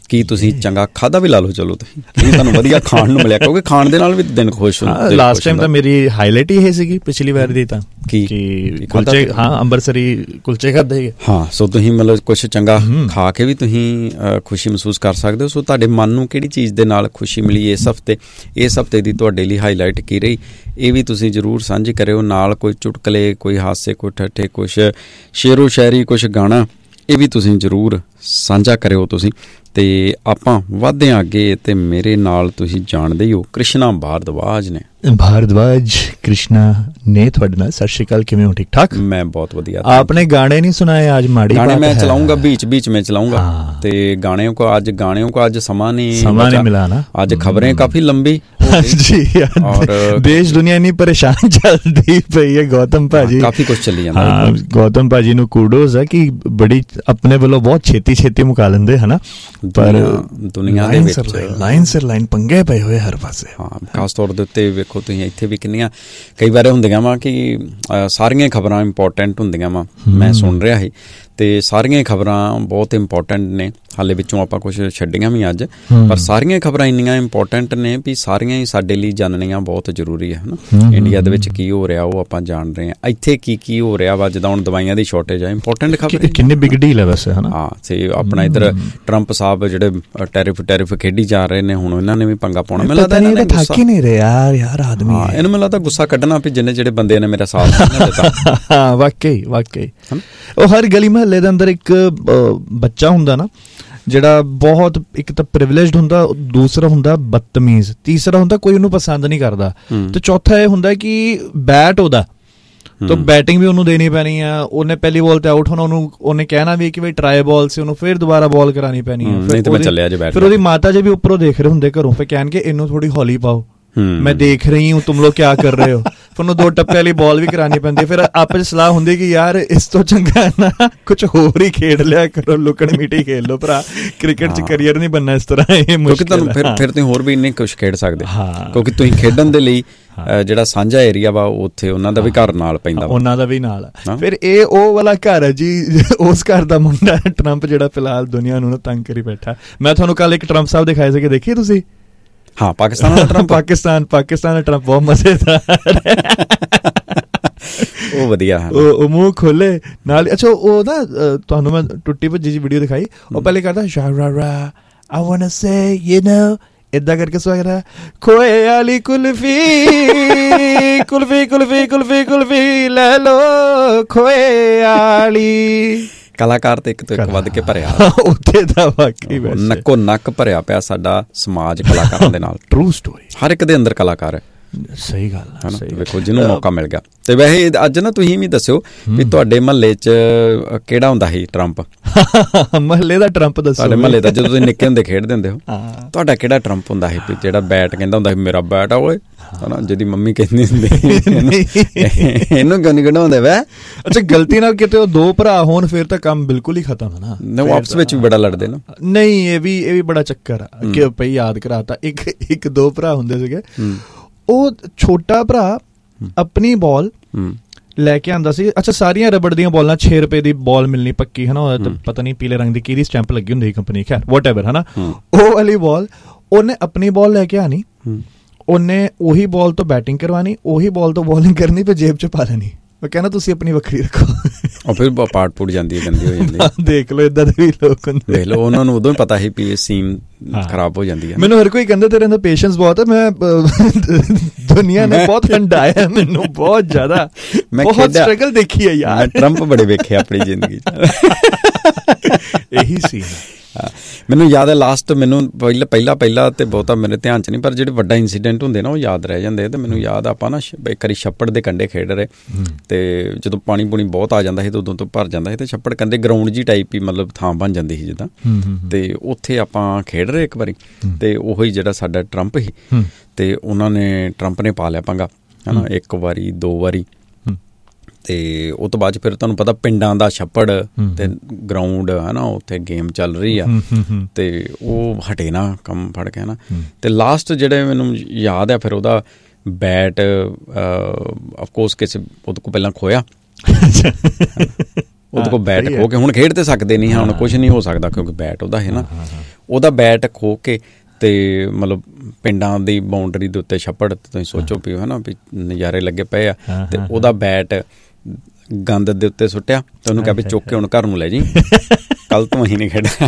ਕੀ ਤੁਸੀਂ ਚੰਗਾ ਖਾਧਾ ਵੀ ਲਾ ਲਓ, ਚਲੋ ਤੁਸੀਂ ਕੀ ਤੁਹਾਨੂੰ ਵਧੀਆ ਖਾਣ ਨੂੰ ਮਿਲਿਆ, ਕਿਉਂਕਿ ਖਾਣ ਦੇ ਨਾਲ ਵੀ ਦਿਨ ਖੁਸ਼ ਹੁੰਦਾ। ਲਾਸਟ ਟਾਈਮ ਤਾਂ ਮੇਰੀ ਹਾਈਲਾਈਟ ਹੀ ਇਹ ਸੀਗੀ ਪਿਛਲੀ ਵਾਰ ਦੀ ਤਾਂ ਕੀ ਕੁਲਚੇ, ਹਾਂ ਅੰਮ੍ਰਿਤਸਰੀ ਕੁਲਚੇ ਖਾਧੇ ਹੈਗੇ। ਹਾਂ, ਸੋ ਤੁਸੀਂ ਮਤਲਬ ਕੁਛ ਚੰਗਾ ਖਾ ਕੇ ਵੀ ਤੁਸੀਂ ਖੁਸ਼ੀ ਮਹਿਸੂਸ ਕਰ ਸਕਦੇ ਹੋ। ਸੋ ਤੁਹਾਡੇ ਮਨ ਨੂੰ ਕਿਹੜੀ ਚੀਜ਼ ਦੇ ਨਾਲ ਖੁਸ਼ੀ ਮਿਲੀ ਇਸ ਹਫ਼ਤੇ, ਇਸ ਹਫ਼ਤੇ ਦੀ ਤੁਹਾਡੇ ਲਈ ਹਾਈਲਾਈਟ ਕੀ ਰਹੀ, ਇਹ ਵੀ ਤੁਸੀਂ ਜ਼ਰੂਰ ਸਾਂਝੀ ਕਰਿਓ। ਨਾਲ ਕੋਈ ਚੁਟਕਲੇ, ਕੋਈ ਹਾਸੇ, ਕੋਈ ਠੱਠੇ, ਕੁਛ ਸ਼ੇਰੋ ਸ਼ਾਇਰੀ, ਕੁਛ ਗਾਣਾ, ਇਹ ਵੀ ਤੁਸੀਂ ਜ਼ਰੂਰ ਸਾਂਝਾ ਕਰਿਓ ਤੁਸੀਂ। ਅਤੇ ਆਪਾਂ ਵੱਧਦੇ ਹਾਂ ਅੱਗੇ, ਅਤੇ ਮੇਰੇ ਨਾਲ ਤੁਸੀਂ ਜਾਣਦੇ ਹੀ ਹੋ ਕ੍ਰਿਸ਼ਨਾ ਭਾਰਦਵਾਜ ਨੇ। भारद्वाज कृष्णा ने ਤੁਹਾਡੇ ਨਾਲ ਸਤਿ ਸ਼੍ਰੀ ਅਕਾਲ, ਕਿਵੇਂ ਹੋ? ਠੀਕ ਠਾਕ? मैं बहुत बढ़िया। आपने गाने नहीं सुनाए आज? माड़ी गाने मैं है। चलाऊंगा, बीच बीच में चलाऊंगा। ते गाने को आज गाने को आज समा नहीं समा नहीं मिला ना। आज खबरें काफी लंबी जी, और देश दुनिया नहीं परेशान चलती पई है। गौतम भाजी काफी कुछ चली जाता है। गौतम भाजी ਨੂੰ ਕੁਡੋਸ ਹੈ ਕਿ ਬੜੀ ਆਪਣੇ ਵੱਲੋਂ ਬਹੁਤ ਛੇਤੀ ਛੇਤੀ ਮੁਕਾ ਲੈਂਦੇ ਹੈ ਨਾ, ਪਰ ਦੁਨੀਆ ਦੇ ਵਿੱਚ ਲਾਈਨ ਸਿਰ ਲਾਈਨ ਪੰਗੇ ਪਏ ਹੋਏ ਹਰ ਪਾਸੇ। ਹਾਂ, ਖਾਸ ਤੌਰ ਦੇ ਉੱਤੇ ਵੇਖੋ ਤੁਸੀਂ ਇੱਥੇ ਵੀ ਕਿੰਨੀਆਂ ਕਈ ਵਾਰ ਹੁੰਦੀਆਂ ਵਾ ਕਿ ਸਾਰੀਆਂ ਖਬਰਾਂ ਇੰਪੋਰਟੈਂਟ ਹੁੰਦੀਆਂ ਵਾ। ਮੈਂ ਸੁਣ ਰਿਹਾ ਸੀ ਅਤੇ ਸਾਰੀਆਂ ਖਬਰਾਂ ਬਹੁਤ ਇੰਪੋਰਟੈਂਟ ਨੇ। ਹਾਲੇ ਵਿੱਚੋਂ ਆਪਾਂ ਕੁਛ ਛੱਡੀਆਂ ਵੀ ਅੱਜ, ਪਰ ਸਾਰੀਆਂ ਖਬਰਾਂ ਇੰਨੀਆਂ ਇੰਪੋਰਟੈਂਟ ਨੇ ਵੀ ਸਾਰੀਆਂ ਹੀ ਸਾਡੇ ਲਈ ਜਾਣਨੀਆਂ ਬਹੁਤ ਜ਼ਰੂਰੀ ਹੈ ਨਾ। ਇੰਡੀਆ ਦੇ ਵਿੱਚ ਕੀ ਹੋ ਰਿਹਾ ਉਹ ਆਪਾਂ ਜਾਣ ਰਹੇ ਹਾਂ, ਇੱਥੇ ਕੀ ਕੀ ਹੋ ਰਿਹਾ ਵਾ, ਜਿੱਦਾਂ ਹੁਣ ਦਵਾਈਆਂ ਦੀ ਸ਼ਾਰਟੇਜ ਆ, ਇੰਪੋਰਟੈਂਟ ਖਬਰ ਕਿੰਨੀ ਬਿਗ ਡੀਲ ਹੈ ਵੈਸੇ ਹੈ ਨਾ। ਹਾਂ, ਤੇ ਆਪਣਾ ਇੱਧਰ ਟਰੰਪ ਸਾਹਿਬ ਜਿਹੜੇ ਟੈਰਿਫ ਟੈਰਿਫ ਖੇਡੀ ਜਾ ਰਹੇ ਨੇ, ਹੁਣ ਇਹਨਾਂ ਨੇ ਵੀ ਪੰਗਾ ਪਾਉਣਾ। ਮੈਨੂੰ ਲੱਗਦਾ ਥੱਕ ਹੀ ਨਹੀਂ ਰਿਹਾ ਯਾਰ ਆਦਮੀ। ਹਾਂ, ਇਹਨੂੰ ਮੈਨੂੰ ਲੱਗਦਾ ਗੁੱਸਾ ਕੱਢਣਾ ਵੀ ਜਿੰਨੇ ਜਿਹੜੇ ਬੰਦੇ ਨੇ ਮੇਰਾ ਸਾਥ ਦਿੱਤਾ। ਹਾਂ, ਵਾਕਈ ਵਾਕਈ। ਉਹ ਹਰ ਗਲੀ ਮਹੱਲੇ ਦੇ ਅੰਦਰ ਇੱਕ ਬੱਚਾ ਹੁੰਦਾ ਨਾ ਜਿਹੜਾ ਬਹੁਤ, ਇੱਕ ਤਾਂ ਪ੍ਰਿਵਿਲੇਜਡ ਹੁੰਦਾ, ਦੂਸਰਾ ਹੁੰਦਾ ਬਦਤਮੀਜ਼, ਤੀਸਰਾ ਹੁੰਦਾ ਕੋਈ ਉਹਨੂੰ ਪਸੰਦ ਨਹੀਂ ਕਰਦਾ, ਤੇ ਚੌਥਾ ਇਹ ਹੁੰਦਾ ਕਿ ਬੈਟ ਉਹਦਾ, ਤਾਂ ਬੈਟਿੰਗ ਵੀ ਉਹਨੂੰ ਦੇਣੀ ਪੈਣੀ ਆ। ਉਹਨੇ ਪਹਿਲੀ ਬਾਲ ਤੇ ਆਊਟ ਹੋਣਾ, ਉਹਨੂੰ ਉਹਨੇ ਕਹਿਣਾ ਵੀ ਕਿ ਬਈ ਟਰਾਈ ਬਾਲ ਸੀ, ਉਹਨੂੰ ਫਿਰ ਦੁਬਾਰਾ ਬਾਲ ਕਰਾਉਣੀ ਪੈਣੀ ਆ। ਫਿਰ ਉਹਦੀ ਮਾਤਾ ਜੀ ਵੀ ਉੱਪਰੋਂ ਦੇਖ ਰਹੇ ਹੁੰਦੇ ਘਰੋਂ, ਫਿਰ ਕਹਿਣਗੇ ਇਹਨੂੰ ਥੋੜੀ ਹੌਲੀ ਪਾਓ, ਮੈਂ ਦੇਖ ਰਹੀ ਹੂੰ ਤੁਮ ਲੋਗ ਕਿਆ ਕਰ ਰਹੇ ਹੋ। ਫਿਰ ਉਹਨੂੰ ਦੋ ਟੱਪੇ ਵਾਲੀ ਬਾਲ ਵੀ ਕਰਾਉਣੀ ਪੈਂਦੀ। ਫਿਰ ਆਪਸ ਚ ਸਲਾਹ ਹੁੰਦੀ ਕਿ ਯਾਰ ਇਸ ਤੋਂ ਚੰਗਾ ਨਾ ਕੁਛ ਹੋਰ ਹੀ ਖੇਡ ਲਿਆ ਕਰੋ, ਲੁਕਣ ਮੀਟੀ ਖੇਡ ਲਓ ਭਰਾ, ਕ੍ਰਿਕਟ ਚ ਕਰੀਅਰ ਨਹੀਂ ਬਣਨਾ ਇਸ ਤਰ੍ਹਾਂ। ਇਹ ਮੁਸ਼ਕਿਲ ਹੈ। ਫਿਰ ਫਿਰ ਤੁਸੀਂ ਹੋਰ ਵੀ ਇੰਨੇ ਕੁਛ ਖੇਡ ਸਕਦੇ, ਕਿਉਂਕਿ ਤੁਸੀਂ ਖੇਡਣ ਦੇ ਲਈ ਜਿਹੜਾ ਸਾਂਝਾ ਏਰੀਆ ਵਾ ਉੱਥੇ ਉਹਨਾਂ ਦਾ ਵੀ ਘਰ ਨਾਲ ਪੈਂਦਾ, ਉਹਨਾਂ ਦਾ ਵੀ ਨਾਲ। ਫਿਰ ਇਹ ਉਹ ਵਾਲਾ ਘਰ ਹੈ ਜੀ, ਉਸ ਘਰ ਦਾ ਮੁੰਡਾ ਟਰੰਪ ਜਿਹੜਾ ਫਿਲਹਾਲ ਦੁਨੀਆ ਨੂੰ ਤੰਗ ਕਰੀ ਬੈਠਾ। ਮੈਂ ਤੁਹਾਨੂੰ ਕੱਲ ਇੱਕ ਟਰੰਪ ਸਾਹਿਬ ਦਿਖਾਏ ਸੀਗੇ, ਦੇਖੀਏ ਤੁਸੀਂ? ਹਾਂ, ਪਾਕਿਸਤਾਨ ਦਾ ਟਰੰਪ। ਪਾਕਿਸਤਾਨ ਪਾਕਿਸਤਾਨ ਦਾ ਟਰੰਪ ਬਹੁਤ ਮਜ਼ੇਦਾਰ, ਉਹ ਵਧੀਆ। ਉਹ ਮੂੰਹ ਖੋਲੇ ਨਾਲ। ਅੱਛਾ, ਉਹ ਨਾ ਤੁਹਾਨੂੰ ਮੈਂ ਟੁੱਟੀ ਭੱਜੀ ਜੀ ਵੀਡੀਓ ਦਿਖਾਈ, ਉਹ ਪਹਿਲੇ ਕਰਦਾ ਸ਼ਾਰਾ I wanna say you know, ਏਦਾਂ ਕਰਕੇ ਸਵਾਗਤ, ਖੋਏ ਵਾਲੀ ਕੁਲਫੀ ਕੁਲਫੀ ਕੁਲਫੀ ਕੁਲਫੀ ਕੁਲਫੀ ਲੈ ਲੋ ਖੋਏ ਵਾਲੀ। ਕਲਾਕਾਰ ਤੇ ਇੱਕ ਤੋਂ ਇੱਕ ਵੱਧ ਕੇ ਭਰਿਆ ਉੱਥੇ ਦਾ, ਵਾਕਈ ਨੱਕੋ ਨੱਕ ਭਰਿਆ ਪਿਆ ਸਾਡਾ ਸਮਾਜ ਕਲਾਕਾਰਾਂ ਦੇ ਨਾਲ। ਟਰੂ ਸਟੋਰੀ, ਹਰ ਇੱਕ ਦੇ ਅੰਦਰ ਕਲਾਕਾਰ ਹੈ। ਸਹੀ ਗੱਲ ਹੈ, ਵੇਖੋ ਜਿਹਨੂੰ ਮੌਕਾ ਮਿਲ ਗਿਆ। ਤੇ ਵੈਸੇ ਅੱਜ ਨਾ ਤੁਸੀਂ ਵੀ ਦੱਸਿਓ ਵੀ ਤੁਹਾਡੇ ਮਹੱਲੇ ਚ ਕਿਹੜਾ ਹੁੰਦਾ ਸੀ ਟਰੰਪ? ਮਹੱਲੇ ਦਾ ਟਰੰਪ ਦੱਸੋ। ਤੁਹਾਡੇ ਮਹੱਲੇ ਦਾ ਜਦੋਂ ਤੁਸੀਂ ਨਿੱਕੇ ਹੁੰਦੇ ਖੇਡਦੇ ਹੁੰਦੇ ਹੋ, ਤੁਹਾਡਾ ਕਿਹੜਾ ਟਰੰਪ ਹੁੰਦਾ ਸੀ ਜਿਹੜਾ ਬੈਟ ਕਹਿੰਦਾ ਹੁੰਦਾ ਸੀ ਮੇਰਾ ਬੈਟ ਆ ਓਏ, ਹਨਾ? ਜਿਹਦੀ ਮੰਮੀ ਕਹਿੰਦੀ ਹੁੰਦੀ ਇਹਨੂੰ ਕਿਉਂ ਨਹੀਂ ਕਢਾਉਂਦੇ ਵੈ? ਅੱਛਾ, ਗਲਤੀ ਨਾਲ ਕਿਤੇ ਉਹ ਦੋ ਭਰਾ ਹੋਣ ਫਿਰ ਤਾਂ ਕੰਮ ਬਿਲਕੁਲ ਹੀ ਖਤਮ ਹੈ ਨਾ। ਉਹ ਆਪਸ ਵਿੱਚ ਵੀ ਬੜਾ ਲੜਦੇ ਨਾ। ਨਹੀਂ, ਇਹ ਵੀ ਇਹ ਵੀ ਬੜਾ ਚੱਕਰ ਆ ਕਿ ਪਈ ਯਾਦ ਕਰਾਤਾ। ਇੱਕ ਇੱਕ ਦੋ ਭਰਾ ਹੁੰਦੇ ਸੀਗੇ, ਉਹ ਛੋਟਾ ਭਰਾ ਆਪਣੀ ਬਾਲ ਲੈ ਕੇ ਆਉਂਦਾ ਸੀ। ਅੱਛਾ, ਸਾਰੀਆਂ ਰਬੜ ਦੀਆਂ ਬਾਲਾਂ, ਛੇ ਰੁਪਏ ਦੀ ਬਾਲ ਮਿਲਣੀ ਪੱਕੀ ਹੈ ਨਾ, ਪਤਾ ਨਹੀਂ ਪੀਲੇ ਰੰਗ ਦੀ ਕਿਹਦੀ ਸਟੈਂਪ ਲੱਗੀ ਹੁੰਦੀ ਕੰਪਨੀ, ਖੈਰ ਵਟ ਐਵਰ ਹੈ ਨਾ। ਉਹ ਵਾਲੀ ਬਾਲ ਉਹਨੇ ਆਪਣੀ ਬਾਲ ਲੈ ਕੇ ਆਣੀ, ਉਹਨੇ ਉਹੀ ਬਾਲ ਤੋਂ ਬੈਟਿੰਗ ਕਰਵਾਉਣੀ, ਉਹੀ ਬਾਲ ਤੋਂ ਬੋਲਿੰਗ ਕਰਨੀ, ਫਿਰ ਜੇਬ ਚ ਪਾ ਲੈਣੀ। ਉਹ ਕਹਿੰਦਾ ਤੁਸੀਂ ਆਪਣੀ ਵੱਖਰੀ ਰੱਖੋ। ਉਹ ਫਿਰ ਪਾਟ ਪੁੱਟ ਜਾਂਦੀ ਹੈ, ਗੰਦੀ ਹੋ ਜਾਂਦੀ। ਦੇਖ ਲਓ, ਏਦਾਂ ਦੇ ਵੀ ਲੋਕ ਹੁੰਦੇ। ਦੇਖ ਲਓ, ਉਹਨਾਂ ਨੂੰ ਉਦੋਂ ਹੀ ਪਤਾ ਸੀ ਵੀ ਇਹ ਸੀਮ ਖਰਾਬ ਹੋ ਜਾਂਦੀ ਹੈ। ਮੈਨੂੰ ਹਰ ਕੋਈ ਕਹਿੰਦਾ ਤੇਰੇ ਅੰਦਰ ਪੇਸ਼ੈਂਸ ਬਹੁਤ ਹੈ। ਮੈਂ ਦੁਨੀਆ ਨੇ ਬਹੁਤ ਹੰਡਾਇਆ ਮੈਨੂੰ, ਬਹੁਤ ਜ਼ਿਆਦਾ, ਬਹੁਤ ਸਟਰਗਲ ਦੇਖੀ ਹੈ ਯਾਰ। ਟਰੰਪ ਬੜੇ ਵੇਖੇ ਆਪਣੀ ਜ਼ਿੰਦਗੀ ਚ। ਇਹੀ ਸੀ ਮੈਨੂੰ ਯਾਦ ਹੈ ਲਾਸਟ, ਮੈਨੂੰ ਪਹਿਲਾਂ ਪਹਿਲਾਂ ਪਹਿਲਾਂ ਤੇ ਬਹੁਤਾ ਮੇਰੇ ਧਿਆਨ ਚ ਨਹੀਂ, ਪਰ ਜਿਹੜੇ ਵੱਡਾ ਇੰਸੀਡੈਂਟ ਹੁੰਦੇ ਨਾ ਉਹ ਯਾਦ ਰਹਿ ਜਾਂਦੇ। ਤੇ ਮੈਨੂੰ ਯਾਦ ਆਪਾਂ ਨਾ ਇੱਕ ਵਾਰੀ ਛੱਪੜ ਦੇ ਕੰਢੇ ਖੇਡ ਰਹੇ, ਤੇ ਜਦੋਂ ਪਾਣੀ ਪੂਣੀ ਬਹੁਤ ਆ ਜਾਂਦਾ ਸੀ ਤੇ ਉਦੋਂ ਤੋਂ ਭਰ ਜਾਂਦਾ ਸੀ, ਤੇ ਛੱਪੜ ਕੰਢੇ ਗਰਾਊਂਡ ਜੀ ਟਾਈਪ ਹੀ ਮਤਲਬ ਥਾਂ ਬਣ ਜਾਂਦੀ ਸੀ ਜਿੱਦਾਂ, ਤੇ ਉੱਥੇ ਆਪਾਂ ਖੇਡ ਰਹੇ ਇੱਕ ਵਾਰੀ, ਤੇ ਉਹੀ ਜਿਹੜਾ ਸਾਡਾ ਟਰੰਪ ਸੀ, ਤੇ ਉਹਨਾਂ ਨੇ ਟਰੰਪ ਨੇ ਪਾ ਲਿਆ ਪੰਗਾ, ਹੈ ਨਾ, ਇੱਕ ਵਾਰੀ ਦੋ ਵਾਰੀ। ਤੇ ਉਹ ਤੋਂ ਬਾਅਦ 'ਚ ਫਿਰ ਤੁਹਾਨੂੰ ਪਤਾ ਪਿੰਡਾਂ ਦਾ ਛੱਪੜ ਤੇ ਗਰਾਊਂਡ ਹੈ ਨਾ, ਉੱਥੇ ਗੇਮ ਚੱਲ ਰਹੀ ਆ, ਤੇ ਉਹ ਹਟੇ ਨਾ ਕੰਮ ਫੜ ਕੇ ਨਾ। ਤੇ ਲਾਸਟ ਜਿਹੜੇ ਮੈਨੂੰ ਯਾਦ ਆ, ਫਿਰ ਉਹਦਾ ਬੈਟ ਅਫਕੋਰਸ ਕਿਸੇ ਉਹਦੇ ਕੋਲ ਪਹਿਲਾਂ ਖੋਇਆ, ਉਹਦੇ ਕੋਲ ਬੈਟ ਖੋ ਕੇ, ਹੁਣ ਖੇਡ ਤੇ ਸਕਦੇ ਨਹੀਂ, ਹੁਣ ਕੁਝ ਨਹੀਂ ਹੋ ਸਕਦਾ ਕਿਉਂਕਿ ਬੈਟ ਉਹਦਾ ਹੈ ਨਾ, ਉਹਦਾ ਬੈਟ ਖੋ ਕੇ ਤੇ ਮਤਲਬ ਪਿੰਡਾਂ ਦੀ ਬਾਉਂਡਰੀ ਦੇ ਉੱਤੇ ਛੱਪੜ, ਤੁਸੀਂ ਸੋਚੋ ਵੀ ਹੈ ਨਾ ਵੀ ਨਜ਼ਾਰੇ ਲੱਗੇ ਪਏ ਆ, ਤੇ ਉਹਦਾ ਬੈਟ ਗੰਦ ਦੇ ਉੱਤੇ ਸੁੱਟਿਆ ਤੇ ਉਹਨੂੰ ਕਿਹਾ ਵੀ ਚੁੱਕ ਕੇ ਹੁਣ ਘਰ ਨੂੰ ਲੈ ਜੀ, ਕੱਲ ਤੋਂ ਅਸੀਂ ਨਹੀਂ ਖੇਡਣਾ।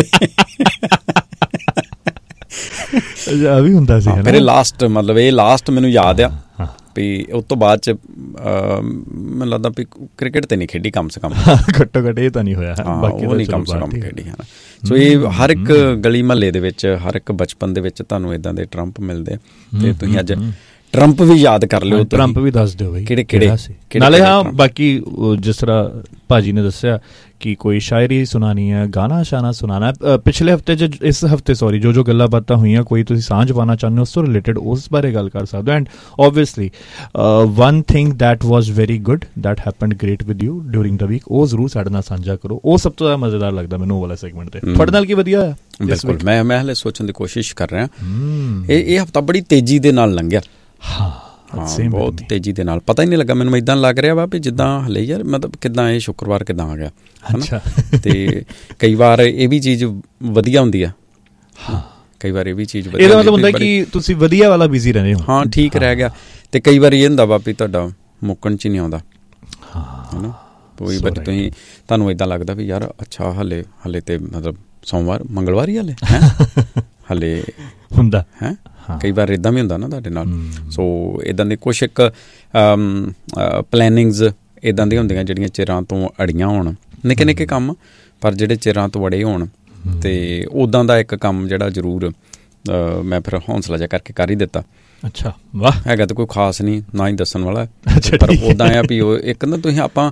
ਵੀ ਹੁੰਦਾ ਸੀ ਫਿਰ ਲਾਸਟ ਮਤਲਬ ਇਹ ਲਾਸਟ ਮੈਨੂੰ ਯਾਦ ਆ ਵੀ ਉਸ ਤੋਂ ਬਾਅਦ ਚ ਮੈਨੂੰ ਲੱਗਦਾ ਵੀ ਕ੍ਰਿਕਟ ਤੇ ਨਹੀਂ ਖੇਡੀ ਕਮ ਸੇ ਕਮ, ਘੱਟੋ ਘੱਟ ਇਹ ਤਾਂ ਨਹੀਂ ਹੋਇਆ, ਬਾਕੀ ਉਹ ਨਹੀਂ ਕਮ ਸੇ ਕਮ ਖੇਡੀ ਹੈ। ਸੋ ਇਹ ਹਰ ਇੱਕ ਗਲੀ ਮਹੱਲੇ ਦੇ ਵਿੱਚ, ਹਰ ਇੱਕ ਬਚਪਨ ਦੇ ਵਿੱਚ ਤੁਹਾਨੂੰ ਏਦਾਂ ਦੇ ਟਰੰਪ ਮਿਲਦੇ, ਤੇ ਤੁਸੀਂ ਅੱਜ ਟਰੰਪ ਵੀ ਯਾਦ ਕਰ ਲਿਓ, ਟਰੰਪ ਵੀ ਦੱਸ ਦਿਓ ਬਈ ਕਿਹੜੇ ਕਿਹੜੇ ਨਾਲੇ। ਹਾਂ ਬਾਕੀ ਜਿਸ ਤਰ੍ਹਾਂ ਭਾਜੀ ਨੇ ਦੱਸਿਆ ਕਿ ਕੋਈ ਸ਼ਾਇਰੀ ਸੁਣਾਣੀ ਹੈ, ਗਾਣਾ ਸ਼ਾਨਾ ਸੁਣਾਣਾ, ਪਿਛਲੇ ਹਫਤੇ 'ਚ ਇਸ ਹਫਤੇ ਸੌਰੀ ਜੋ ਜੋ ਗੱਲਾਂ ਬਾਤਾਂ ਹੋਈਆਂ, ਕੋਈ ਤੁਸੀਂ ਸਾਂਝ ਪਾਉਣਾ ਚਾਹੁੰਦੇ ਹੋ ਉਸ ਤੋਂ ਰਿਲੇਟਡ, ਉਸ ਬਾਰੇ ਗੱਲ ਕਰ ਸਕਦੇ ਹੋ। And obviously one thing that was very good that happened great with you during the week, ਉਹ ਜ਼ਰੂਰ ਸਾਡੇ ਨਾਲ ਸਾਂਝਾ ਕਰੋ। ਉਹ ਸਭ ਤੋਂ ਜ਼ਿਆਦਾ ਮਜ਼ੇਦਾਰ ਲੱਗਦਾ ਮੈਨੂੰ ਉਹ ਵਾਲਾ ਸੈਗਮੈਂਟ ਤੇ। ਤੁਹਾਡੇ ਨਾਲ ਕੀ ਵਧੀਆ ਹੋਇਆ? ਬਿਲਕੁਲ, ਮੈਂ ਮੈਂ ਹਲੇ ਸੋਚਣ ਦੀ ਕੋਸ਼ਿਸ਼ ਕਰ ਰਿਹਾ। ਇਹ ਇਹ ਹਫਤਾ ਬੜੀ ਤੇਜ਼ੀ ਦੇ ਨਾਲ ਲੰਘਿਆ, ਹਾਂ ਬਹੁਤ ਤੇਜ਼ੀ ਦੇ ਨਾਲ, ਪਤਾ ਹੀ ਨਹੀਂ ਲੱਗਾ ਮੈਨੂੰ। ਏਦਾਂ ਲੱਗ ਰਿਹਾ ਵਾ ਵੀ ਜਿੱਦਾਂ ਹਲੇ ਯਾਰ ਮਤਲਬ ਕਿੱਦਾਂ ਇਹ ਸ਼ੁੱਕਰਵਾਰ ਕਿੱਦਾਂ ਆ ਗਿਆ, ਹੈ। ਤੇ ਕਈ ਵਾਰ ਇਹ ਵੀ ਚੀਜ਼ ਵਧੀਆ ਹੁੰਦੀ ਆ, ਕਈ ਵਾਰ ਇਹ ਵੀ ਚੀਜ਼ ਵਧੀਆ, ਇਹਦਾ ਮਤਲਬ ਹੁੰਦਾ ਕਿ ਤੁਸੀਂ ਵਧੀਆ ਵਾਲਾ ਬਿਜ਼ੀ ਰਹਿੰਦੇ ਹੋ, ਹਾਂ ਠੀਕ ਰਹਿ ਗਿਆ। ਤੇ ਕਈ ਵਾਰ ਇਹ ਹੁੰਦਾ ਵਾ ਵੀ ਤੁਹਾਡਾ ਮੁੱਕਣ 'ਚ ਨਹੀਂ ਆਉਂਦਾ, ਹੈ ਨਾ। ਕੋਈ ਵਾਰ ਤੁਸੀਂ ਤੁਹਾਨੂੰ ਏਦਾਂ ਲੱਗਦਾ ਵੀ ਯਾਰ ਅੱਛਾ ਹਲੇ ਹਲੇ ਤੇ ਮਤਲਬ ਸੋਮਵਾਰ ਮੰਗਲਵਾਰ ਹੀ ਹਲੇ ਹੈ ਹਲੇ ਹੁੰਦਾ ਹੈ। ਕਈ ਵਾਰ ਇੱਦਾਂ ਵੀ ਹੁੰਦਾ ਨਾ ਤੁਹਾਡੇ ਨਾਲ। ਸੋ ਇੱਦਾਂ ਦੇ ਕੁਛ ਇੱਕ ਪਲੈਨਿੰਗਸ ਇੱਦਾਂ ਦੀਆਂ ਹੁੰਦੀਆਂ ਜਿਹੜੀਆਂ ਚਿਰਾਂ ਤੋਂ ਅੜੀਆਂ ਹੋਣ, ਨਿੱਕੇ ਨਿੱਕੇ ਕੰਮ ਪਰ ਜਿਹੜੇ ਚਿਰਾਂ ਤੋਂ ਅੜੇ ਹੋਣ। ਤੇ ਉੱਦਾਂ ਦਾ ਇੱਕ ਕੰਮ ਜਿਹੜਾ ਜ਼ਰੂਰ ਮੈਂ ਫਿਰ ਹੌਂਸਲਾ ਜਿਹਾ ਕਰਕੇ ਕਰ ਹੀ ਦਿੱਤਾ। ਅੱਛਾ ਵਾਹ, ਹੈਗਾ ਤਾਂ ਕੋਈ ਖਾਸ ਨਹੀਂ, ਨਾ ਹੀ ਦੱਸਣ ਵਾਲਾ, ਪਰ ਉੱਦਾਂ ਆ ਵੀ ਉਹ ਇੱਕ ਨਾ ਤੁਸੀਂ ਆਪਾਂ